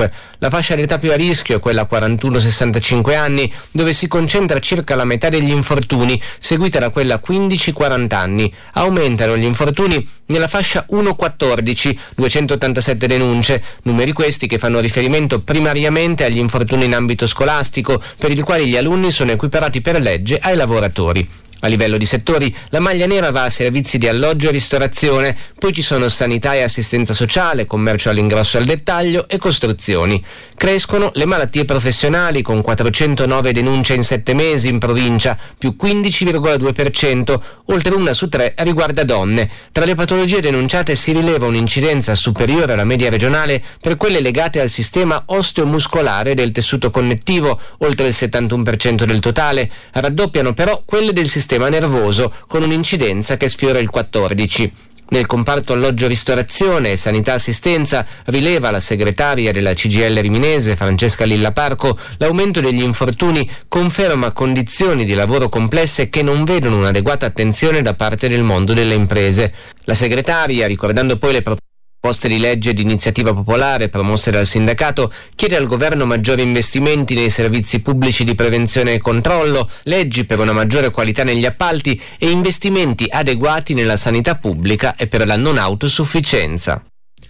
La fascia d'età più a rischio è quella quarantuno sessantacinque anni, dove si concentra circa la metà degli infortuni, seguita da quella quindici quaranta anni. Aumentano gli infortuni nella fascia uno quattordici, duecentottantasette denunce, numeri questi che fanno riferimento primariamente agli infortuni in ambito scolastico, per i quali gli alunni sono equiparati per legge ai lavoratori. A livello di settori, la maglia nera va a servizi di alloggio e ristorazione, poi ci sono sanità e assistenza sociale, commercio all'ingrosso e al dettaglio e costruzioni. Crescono le malattie professionali con quattrocentonove denunce in sette mesi in provincia, più quindici virgola due per cento, oltre una su tre riguarda donne. Tra le patologie denunciate si rileva un'incidenza superiore alla media regionale per quelle legate al sistema osteomuscolare del tessuto connettivo, oltre il settantuno per cento del totale. Raddoppiano però quelle del sistema nervoso, con un'incidenza che sfiora il quattordici. Nel comparto alloggio-ristorazione e sanità-assistenza rileva la segretaria della C G I L riminese Francesca Lilla Parco, l'aumento degli infortuni conferma condizioni di lavoro complesse che non vedono un'adeguata attenzione da parte del mondo delle imprese. La segretaria, ricordando poi le proposte Poste di legge di iniziativa popolare promosse dal sindacato, chiede al governo maggiori investimenti nei servizi pubblici di prevenzione e controllo, leggi per una maggiore qualità negli appalti e investimenti adeguati nella sanità pubblica e per la non autosufficienza.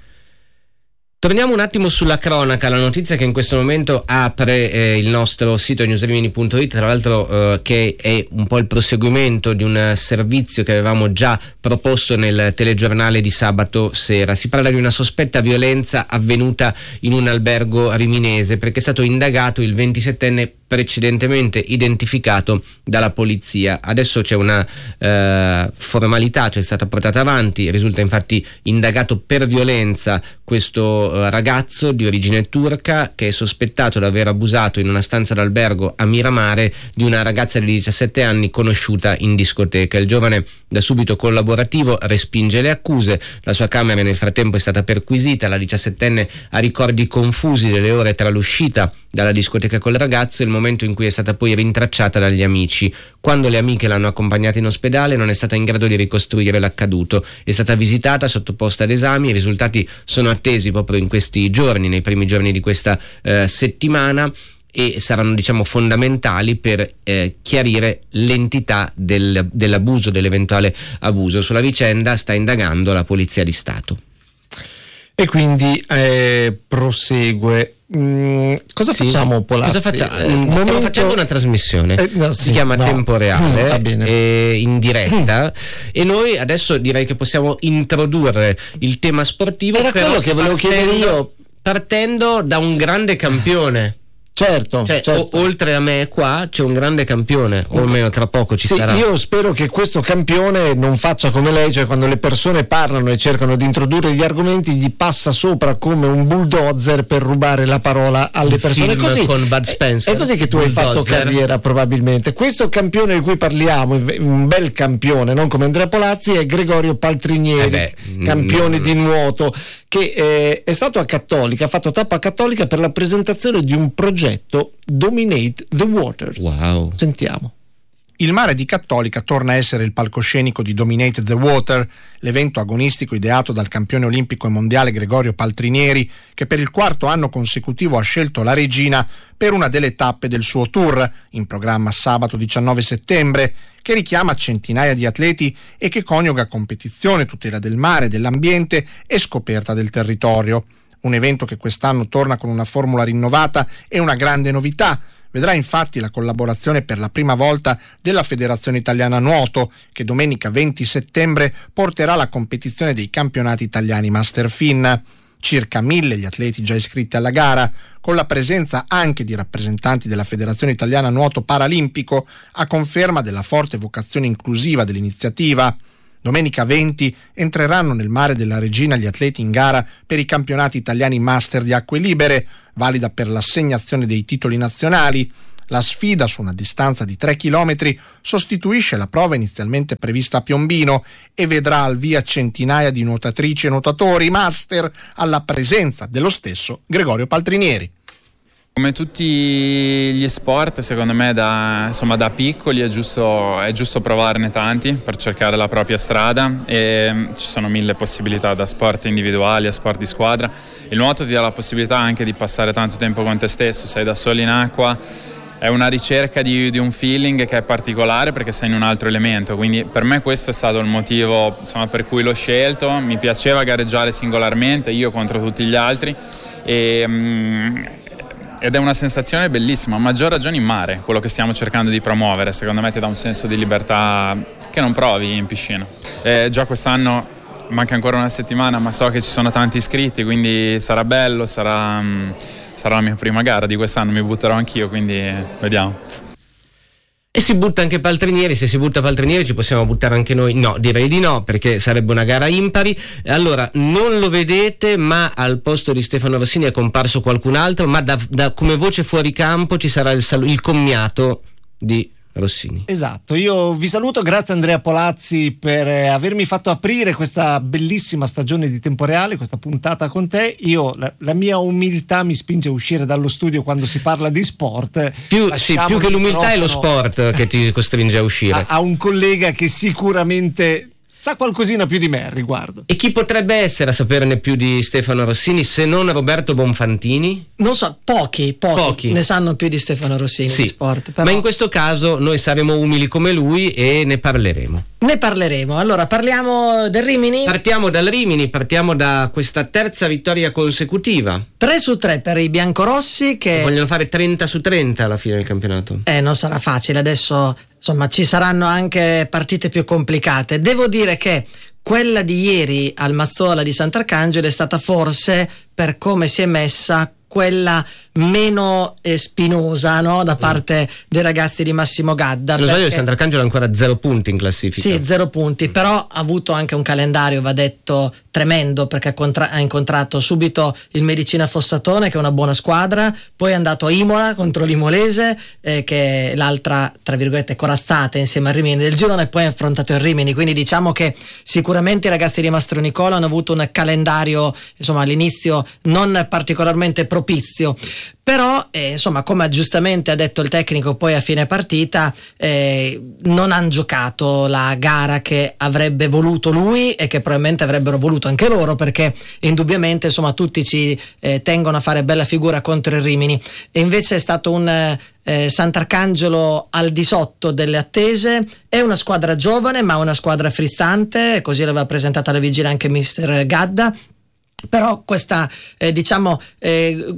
Torniamo un attimo sulla cronaca, la notizia che in questo momento apre eh, il nostro sito newsrimini punto it, tra l'altro eh, che è un po' il proseguimento di un servizio che avevamo già proposto nel telegiornale di sabato sera. Si parla di una sospetta violenza avvenuta in un albergo riminese, perché è stato indagato il ventisettenne precedentemente identificato dalla polizia. Adesso c'è una eh, formalità, cioè è stata portata avanti, risulta infatti indagato per violenza questo eh, ragazzo di origine turca che è sospettato di aver abusato in una stanza d'albergo a Miramare di una ragazza di diciassette anni conosciuta in discoteca. Il giovane, da subito collaborativo, respinge le accuse. La sua camera nel frattempo è stata perquisita, la diciassettenne ha ricordi confusi delle ore tra l'uscita dalla discoteca col ragazzo e il momento in cui è stata poi rintracciata dagli amici. Quando le amiche l'hanno accompagnata in ospedale non è stata in grado di ricostruire l'accaduto. È stata visitata, sottoposta ad esami, i risultati sono attesi proprio in questi giorni, nei primi giorni di questa eh, settimana, e saranno, diciamo, fondamentali per eh, chiarire l'entità del, dell'abuso, dell'eventuale abuso. Sulla vicenda sta indagando la Polizia di Stato. E quindi eh, prosegue. Mm, cosa sì. facciamo, Polazzi? Cosa facciamo? Eh, Stiamo momento... facendo una trasmissione, eh, no, sì, si chiama no. Tempo Reale, mm, va bene. eh, in diretta, e noi adesso direi che possiamo introdurre il tema sportivo. Era però quello che volevo partendo, chiedere io. partendo da un grande campione. Certo, cioè, certo. O, oltre a me qua c'è un grande campione, o almeno tra poco ci sì, sarà. Io spero che questo campione non faccia come lei, cioè quando le persone parlano e cercano di introdurre gli argomenti gli passa sopra come un bulldozer per rubare la parola alle un persone. Film Così, con Bud Spencer. È così che tu bulldozer. hai fatto carriera probabilmente. Questo campione di cui parliamo, un bel campione, non come Andrea Polazzi, è Gregorio Paltrinieri, eh beh, campione mm, di nuoto, che eh, è stato a Cattolica, ha fatto tappa a Cattolica per la presentazione di un progetto Dominate the Waters. Wow. Sentiamo. Il mare di Cattolica torna a essere il palcoscenico di Dominate the Water, l'evento agonistico ideato dal campione olimpico e mondiale Gregorio Paltrinieri, che per il quarto anno consecutivo ha scelto la Regina per una delle tappe del suo tour, in programma sabato diciannove settembre, che richiama centinaia di atleti e che coniuga competizione, tutela del mare, dell'ambiente e scoperta del territorio. Un evento che quest'anno torna con una formula rinnovata e una grande novità. Vedrà infatti la collaborazione per la prima volta della Federazione Italiana Nuoto, che domenica venti settembre porterà la competizione dei campionati italiani Master Fin. Circa mille gli atleti già iscritti alla gara, con la presenza anche di rappresentanti della Federazione Italiana Nuoto Paralimpico, a conferma della forte vocazione inclusiva dell'iniziativa. Domenica venti entreranno nel mare della Regina gli atleti in gara per i campionati italiani master di acque libere, valida per l'assegnazione dei titoli nazionali. La sfida, su una distanza di tre chilometri, sostituisce la prova inizialmente prevista a Piombino e vedrà al via centinaia di nuotatrici e nuotatori master alla presenza dello stesso Gregorio Paltrinieri. Come tutti gli sport, secondo me da, insomma, da piccoli è giusto, è giusto provarne tanti per cercare la propria strada, e ci sono mille possibilità, da sport individuali a sport di squadra. Il nuoto ti dà la possibilità anche di passare tanto tempo con te stesso, sei da solo in acqua, è una ricerca di, di un feeling che è particolare perché sei in un altro elemento, quindi per me questo è stato il motivo, insomma, per cui l'ho scelto. Mi piaceva gareggiare singolarmente, io contro tutti gli altri, e mm, ed è una sensazione bellissima, a maggior ragione in mare, quello che stiamo cercando di promuovere. Secondo me ti dà un senso di libertà che non provi in piscina. Eh, già quest'anno manca ancora una settimana, ma so che ci sono tanti iscritti, quindi sarà bello, sarà, sarà la mia prima gara di quest'anno, mi butterò anch'io, quindi vediamo. E si butta anche Paltrinieri, se si butta Paltrinieri ci possiamo buttare anche noi? No, direi di no, perché sarebbe una gara impari. Allora, non lo vedete, ma al posto di Stefano Rossini è comparso qualcun altro, ma da, da come voce fuori campo ci sarà il, sal- il commiato di Rossini. Esatto, io vi saluto, grazie Andrea Polazzi per eh, avermi fatto aprire questa bellissima stagione di Tempo Reale, questa puntata con te. Io la, la mia umiltà mi spinge a uscire dallo studio quando si parla di sport. Più, sì, più che l'umiltà è lo sport che ti costringe a uscire. A, a un collega che sicuramente sa qualcosina più di me al riguardo. E chi potrebbe essere a saperne più di Stefano Rossini se non Roberto Bonfantini? Non so, pochi, pochi, Pochi. ne sanno più di Stefano Rossini Sì, di sport. Però ma in questo caso noi saremo umili come lui e ne parleremo. ne parleremo. Allora, parliamo del Rimini. Partiamo dal Rimini, partiamo da questa terza vittoria consecutiva. tre su tre per i biancorossi che Vogliono fare trenta su trenta alla fine del campionato. eh, non sarà facile. Adesso, insomma, ci saranno anche partite più complicate. Devo dire che quella di ieri al Mazzola di Sant'Arcangelo è stata forse, per come si è messa, quella meno eh, spinosa, no? Da parte dei ragazzi di Massimo Gadda. Se non sbaglio il perché- Sant'Arcangelo ha ancora zero punti in classifica. Sì, zero punti, però ha avuto anche un calendario, va detto, tremendo, perché ha, contra- ha incontrato subito il Medicina Fossatone, che è una buona squadra, poi è andato a Imola contro l'Imolese, eh, che è l'altra, tra virgolette, corazzata insieme al Rimini del girone, e poi ha affrontato il Rimini, quindi diciamo che sicuramente i ragazzi di Mastro Nicola hanno avuto un calendario, insomma, all'inizio non particolarmente propizio. Però eh, insomma, come giustamente ha detto il tecnico poi a fine partita, eh, non hanno giocato la gara che avrebbe voluto lui e che probabilmente avrebbero voluto anche loro, perché indubbiamente, insomma, tutti ci eh, tengono a fare bella figura contro il Rimini, e invece è stato un eh, Sant'Arcangelo al di sotto delle attese. È una squadra giovane ma una squadra frizzante, così l'aveva presentata alla vigilia anche mister Gadda. Però questa eh, diciamo eh,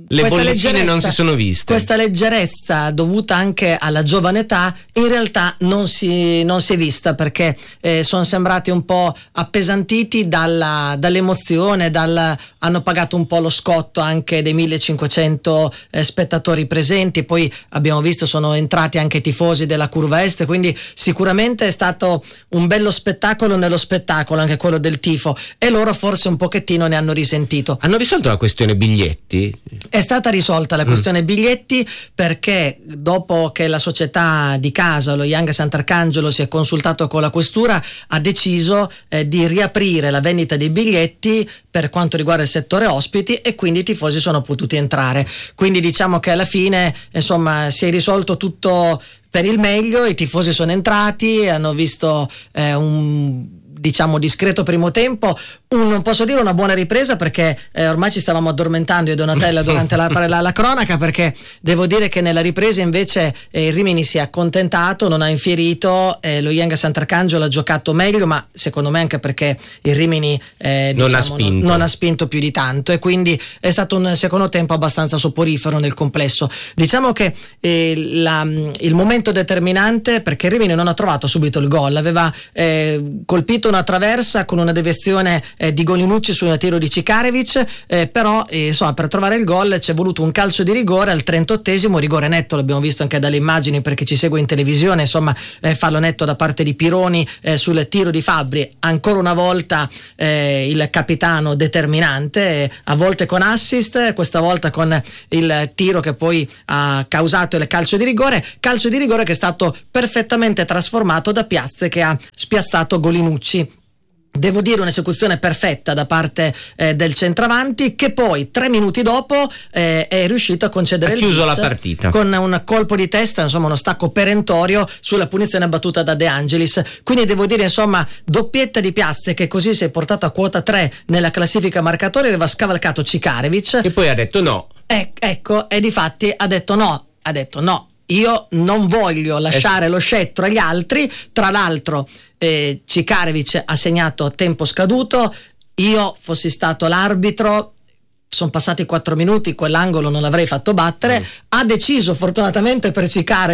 le bollicine non si sono viste. Questa leggerezza dovuta anche alla giovane età in realtà non si, non si è vista, perché eh, sono sembrati un po' appesantiti dalla, dall'emozione, dal, hanno pagato un po' lo scotto anche dei millecinquecento eh, spettatori presenti. Poi abbiamo visto sono entrati anche i tifosi della curva est, quindi sicuramente è stato un bello spettacolo nello spettacolo anche quello del tifo, e loro forse un pochettino ne hanno risentito. Hanno risolto la questione biglietti? È stata risolta la questione mm. biglietti, perché dopo che la società di casa, lo Young Sant'Arcangelo, si è consultato con la questura, ha deciso eh, di riaprire la vendita dei biglietti per quanto riguarda il settore ospiti, e quindi i tifosi sono potuti entrare. Quindi diciamo che alla fine insomma si è risolto tutto per il meglio, i tifosi sono entrati, hanno visto eh, un diciamo discreto primo tempo, un, non posso dire una buona ripresa, perché eh, ormai ci stavamo addormentando io e Donatella durante la, la, la cronaca, perché devo dire che nella ripresa invece eh, il Rimini si è accontentato, non ha infierito, eh, lo Young Sant'Arcangelo ha giocato meglio, ma secondo me anche perché il Rimini eh, non, diciamo, ha spinto. Non, non ha spinto più di tanto, e quindi è stato un secondo tempo abbastanza soporifero nel complesso. Diciamo che eh, la, il momento determinante, perché il Rimini non ha trovato subito il gol, aveva eh, colpito una traversa con una deviazione eh, di Golinucci su un tiro di Cikarevic, eh, però eh, insomma per trovare il gol ci è voluto un calcio di rigore al trentottesimo, rigore netto, l'abbiamo visto anche dalle immagini per chi ci segue in televisione, insomma eh, fallo netto da parte di Pironi eh, sul tiro di Fabbri, ancora una volta eh, il capitano determinante, eh, a volte con assist, questa volta con il tiro che poi ha causato il calcio di rigore, calcio di rigore che è stato perfettamente trasformato da Piazze, che ha spiazzato Golinucci. Devo dire un'esecuzione perfetta da parte eh, del centravanti, che poi tre minuti dopo eh, è riuscito a concedere ha il chiuso bis la partita con un colpo di testa, insomma uno stacco perentorio sulla punizione battuta da De Angelis. Quindi devo dire insomma doppietta di Piazze, che così si è portato a quota tre nella classifica marcatori, aveva scavalcato Cikarevic e poi ha detto no. Eh, ecco, e difatti ha detto no, ha detto no. Io non voglio lasciare lo scettro agli altri. Tra l'altro eh, Cikarevic ha segnato a tempo scaduto, io fossi stato l'arbitro, sono passati quattro minuti, quell'angolo non l'avrei fatto battere, mm. ha deciso fortunatamente per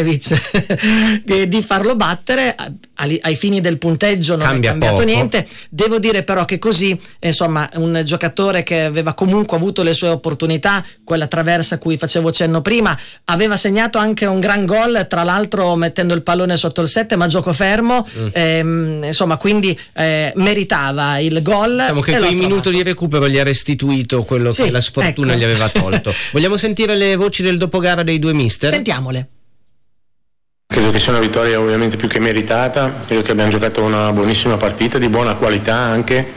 Cikarevic di farlo battere, ai, ai fini del punteggio non Cambia è cambiato poco. niente. Devo dire però che così insomma un giocatore che aveva comunque avuto le sue opportunità, quella traversa a cui facevo cenno prima, aveva segnato anche un gran gol, tra l'altro mettendo il pallone sotto il sette, ma gioco fermo, mm. ehm, insomma quindi eh, meritava il gol. Diciamo che quel minuto di recupero gli ha restituito quello sì, che la sfortuna ecco. gli aveva tolto. Vogliamo sentire le voci del dopogara dei due mister? Sentiamole. Credo che sia una vittoria ovviamente più che meritata, credo che abbiamo giocato una buonissima partita, di buona qualità anche,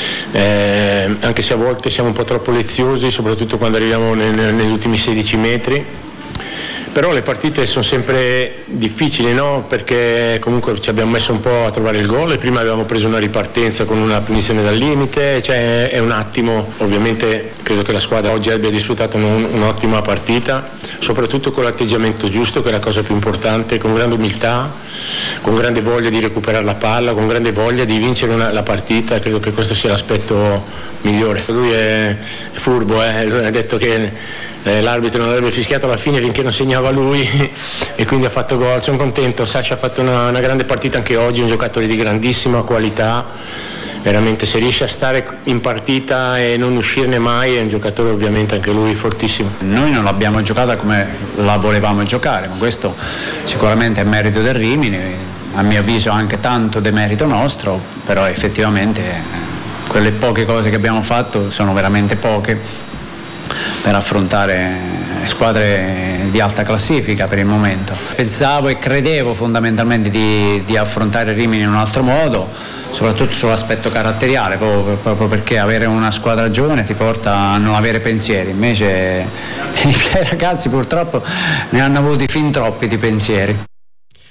eh, anche se a volte siamo un po' troppo leziosi, soprattutto quando arriviamo nel, negli ultimi sedici metri. Però le partite sono sempre difficili, no? Perché comunque ci abbiamo messo un po' a trovare il gol e prima avevamo preso una ripartenza con una punizione dal limite, cioè è un attimo, ovviamente credo che la squadra oggi abbia disfruttato un, un'ottima partita, soprattutto con l'atteggiamento giusto, che è la cosa più importante, con grande umiltà, con grande voglia di recuperare la palla, con grande voglia di vincere una, la partita, credo che questo sia l'aspetto migliore. Lui è, è furbo, eh? Lui ha detto che Eh, l'arbitro non avrebbe fischiato alla fine finché non segnava lui e quindi ha fatto gol. Sono contento, Sasha ha fatto una, una grande partita anche oggi, un giocatore di grandissima qualità, veramente se riesce a stare in partita e non uscirne mai è un giocatore ovviamente anche lui fortissimo. Noi non l'abbiamo giocata come la volevamo giocare, ma questo sicuramente è merito del Rimini, a mio avviso anche tanto demerito nostro, però effettivamente quelle poche cose che abbiamo fatto sono veramente poche per affrontare squadre di alta classifica per il momento. Pensavo e credevo fondamentalmente di, di affrontare Rimini in un altro modo, soprattutto sull'aspetto caratteriale, proprio, proprio perché avere una squadra giovane ti porta a non avere pensieri, invece i miei ragazzi purtroppo ne hanno avuti fin troppi di pensieri.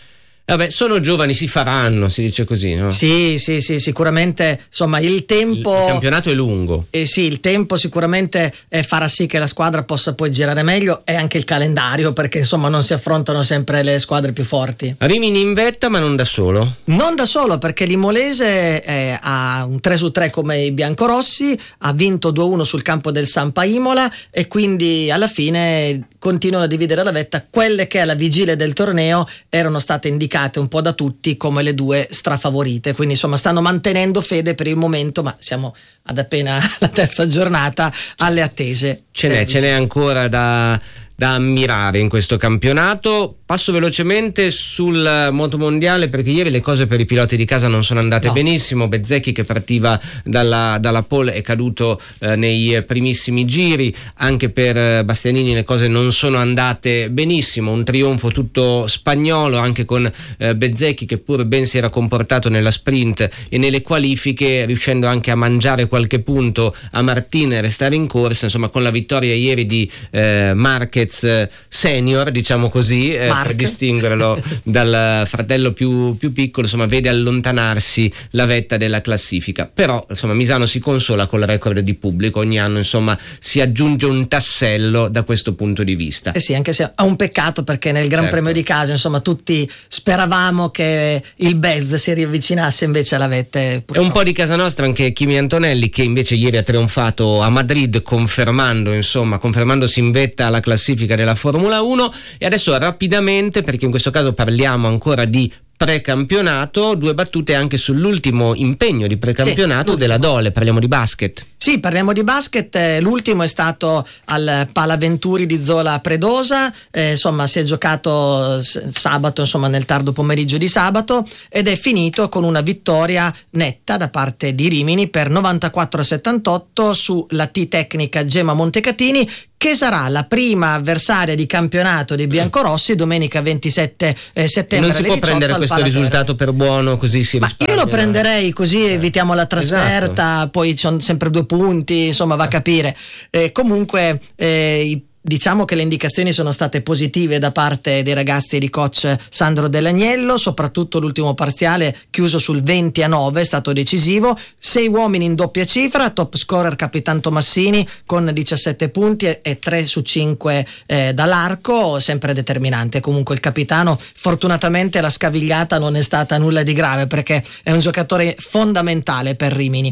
Vabbè, sono giovani, si faranno, si dice così, no? Sì, sì, sì, sicuramente, insomma, il tempo... Il, il campionato è lungo. Eh sì, il tempo sicuramente eh, farà sì che la squadra possa poi girare meglio, e anche il calendario, perché insomma non si affrontano sempre le squadre più forti. Rimini in vetta, ma non da solo? Non da solo, perché l'Imolese eh, ha un tre su tre come i biancorossi, ha vinto due a uno sul campo del Sampa Imola, e quindi alla fine continuano a dividere la vetta. Quelle che alla vigilia del torneo erano state indicate un po' da tutti come le due strafavorite, quindi insomma stanno mantenendo fede per il momento, ma siamo ad appena la terza giornata, alle attese. Ce n'è, ce n'è ancora da, da ammirare in questo campionato. Passo velocemente sul motomondiale, perché ieri le cose per i piloti di casa non sono andate no. benissimo. Bezzecchi, che partiva dalla, dalla pole, è caduto eh, nei primissimi giri. Anche per Bastianini le cose non sono andate benissimo, un trionfo tutto spagnolo, anche con eh, Bezzecchi che pur ben si era comportato nella sprint e nelle qualifiche, riuscendo anche a mangiare qualche punto a Martin e restare in corsa. Insomma, con la vittoria ieri di eh, Marquez senior, diciamo così, eh, per distinguerlo dal fratello più, più piccolo, insomma, vede allontanarsi la vetta della classifica. Però insomma Misano si consola con il record di pubblico, ogni anno insomma si aggiunge un tassello da questo punto di vista. Eh sì, anche se ha un peccato, perché nel Gran certo. Premio di casa insomma tutti speravamo che il Bez si riavvicinasse invece alla vetta. È un po' di casa nostra anche Kimi Antonelli, che invece ieri ha trionfato a Madrid, confermando insomma confermandosi in vetta alla classifica della Formula uno. E adesso rapidamente, perché in questo caso parliamo ancora di precampionato, due battute anche sull'ultimo impegno di precampionato sì, della Dole. Parliamo di basket. Sì, parliamo di basket. L'ultimo è stato al Palaventuri di Zola Predosa, eh, insomma si è giocato sabato, insomma nel tardo pomeriggio di sabato, ed è finito con una vittoria netta da parte di Rimini per novantaquattro a settantotto sulla T Tecnica Gemma Montecatini, che sarà la prima avversaria di campionato dei biancorossi domenica ventisette settembre. Non si può prendere questo risultato per buono, così si Ma risparmia. Io lo prenderei, così evitiamo la trasferta, esatto. Poi ci sono sempre due punti, insomma va a capire. Eh, comunque eh, i Diciamo che le indicazioni sono state positive da parte dei ragazzi di coach Sandro Dell'Agnello, soprattutto l'ultimo parziale chiuso sul venti a nove è stato decisivo. Sei uomini in doppia cifra, top scorer Capitan Tomassini con diciassette punti e tre su cinque eh, dall'arco, sempre determinante. Comunque il capitano, fortunatamente la scavigliata non è stata nulla di grave, perché è un giocatore fondamentale per Rimini.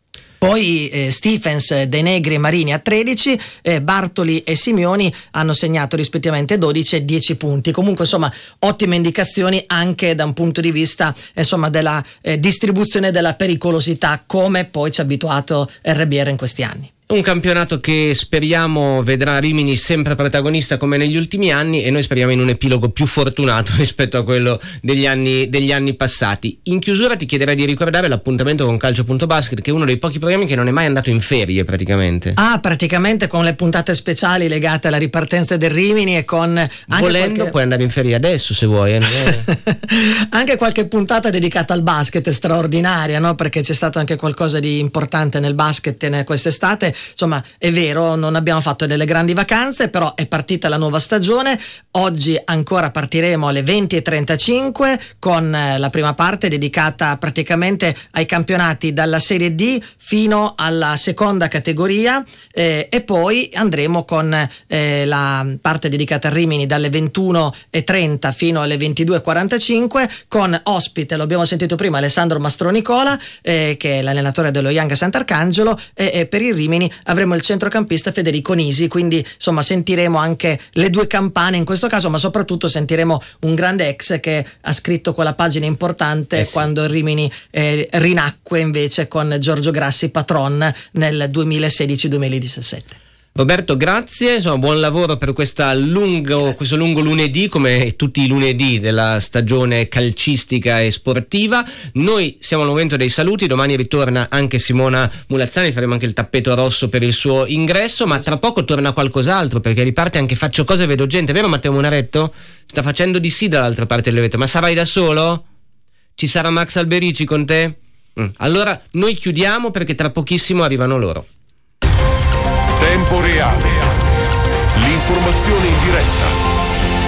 Poi eh, Stephens, De Negri e Marini a tredici, eh, Bartoli e Simioni hanno segnato rispettivamente dodici e dieci punti. Comunque insomma ottime indicazioni anche da un punto di vista insomma della eh, distribuzione della pericolosità, come poi ci ha abituato R B R in questi anni. Un campionato che speriamo vedrà Rimini sempre protagonista come negli ultimi anni, e noi speriamo in un epilogo più fortunato rispetto a quello degli anni, degli anni passati. In chiusura ti chiederei di ricordare l'appuntamento con Calcio punto Basket, che è uno dei pochi programmi che non è mai andato in ferie praticamente. Ah, praticamente, con le puntate speciali legate alla ripartenza del Rimini, e con anche volendo qualche... puoi andare in ferie adesso se vuoi, eh, non è... anche qualche puntata dedicata al basket straordinaria, no? Perché c'è stato anche qualcosa di importante nel basket quest'estate. Insomma, è vero, non abbiamo fatto delle grandi vacanze, però è partita la nuova stagione. Oggi ancora partiremo alle venti e trentacinque con la prima parte dedicata praticamente ai campionati dalla Serie D fino alla seconda categoria, eh, e poi andremo con eh, la parte dedicata a Rimini dalle ventuno e trenta fino alle ventidue e quarantacinque, con ospite, lo abbiamo sentito prima, Alessandro Mastronicola, eh, che è l'allenatore dello Young Sant'Arcangelo, e, e per il Rimini avremo il centrocampista Federico Nisi. Quindi insomma sentiremo anche le due campane in questo caso, ma soprattutto sentiremo un grande ex che ha scritto quella pagina importante eh sì. quando il Rimini eh, rinacque invece con Giorgio Grassi patron nel duemilasedici duemiladiciassette. Roberto, grazie, insomma, buon lavoro per questa lungo, questo lungo lunedì, come tutti i lunedì della stagione calcistica e sportiva. Noi siamo al momento dei saluti, domani ritorna anche Simona Mulazzani, faremo anche il tappeto rosso per il suo ingresso, ma tra poco torna qualcos'altro, perché riparte anche Faccio Cose Vedo Gente, vero Matteo Munaretto? Sta facendo di sì dall'altra parte del vetro, ma sarai da solo? Ci sarà Max Alberici con te? Mm. Allora noi chiudiamo, perché tra pochissimo arrivano loro. Tempo reale. L'informazione in diretta.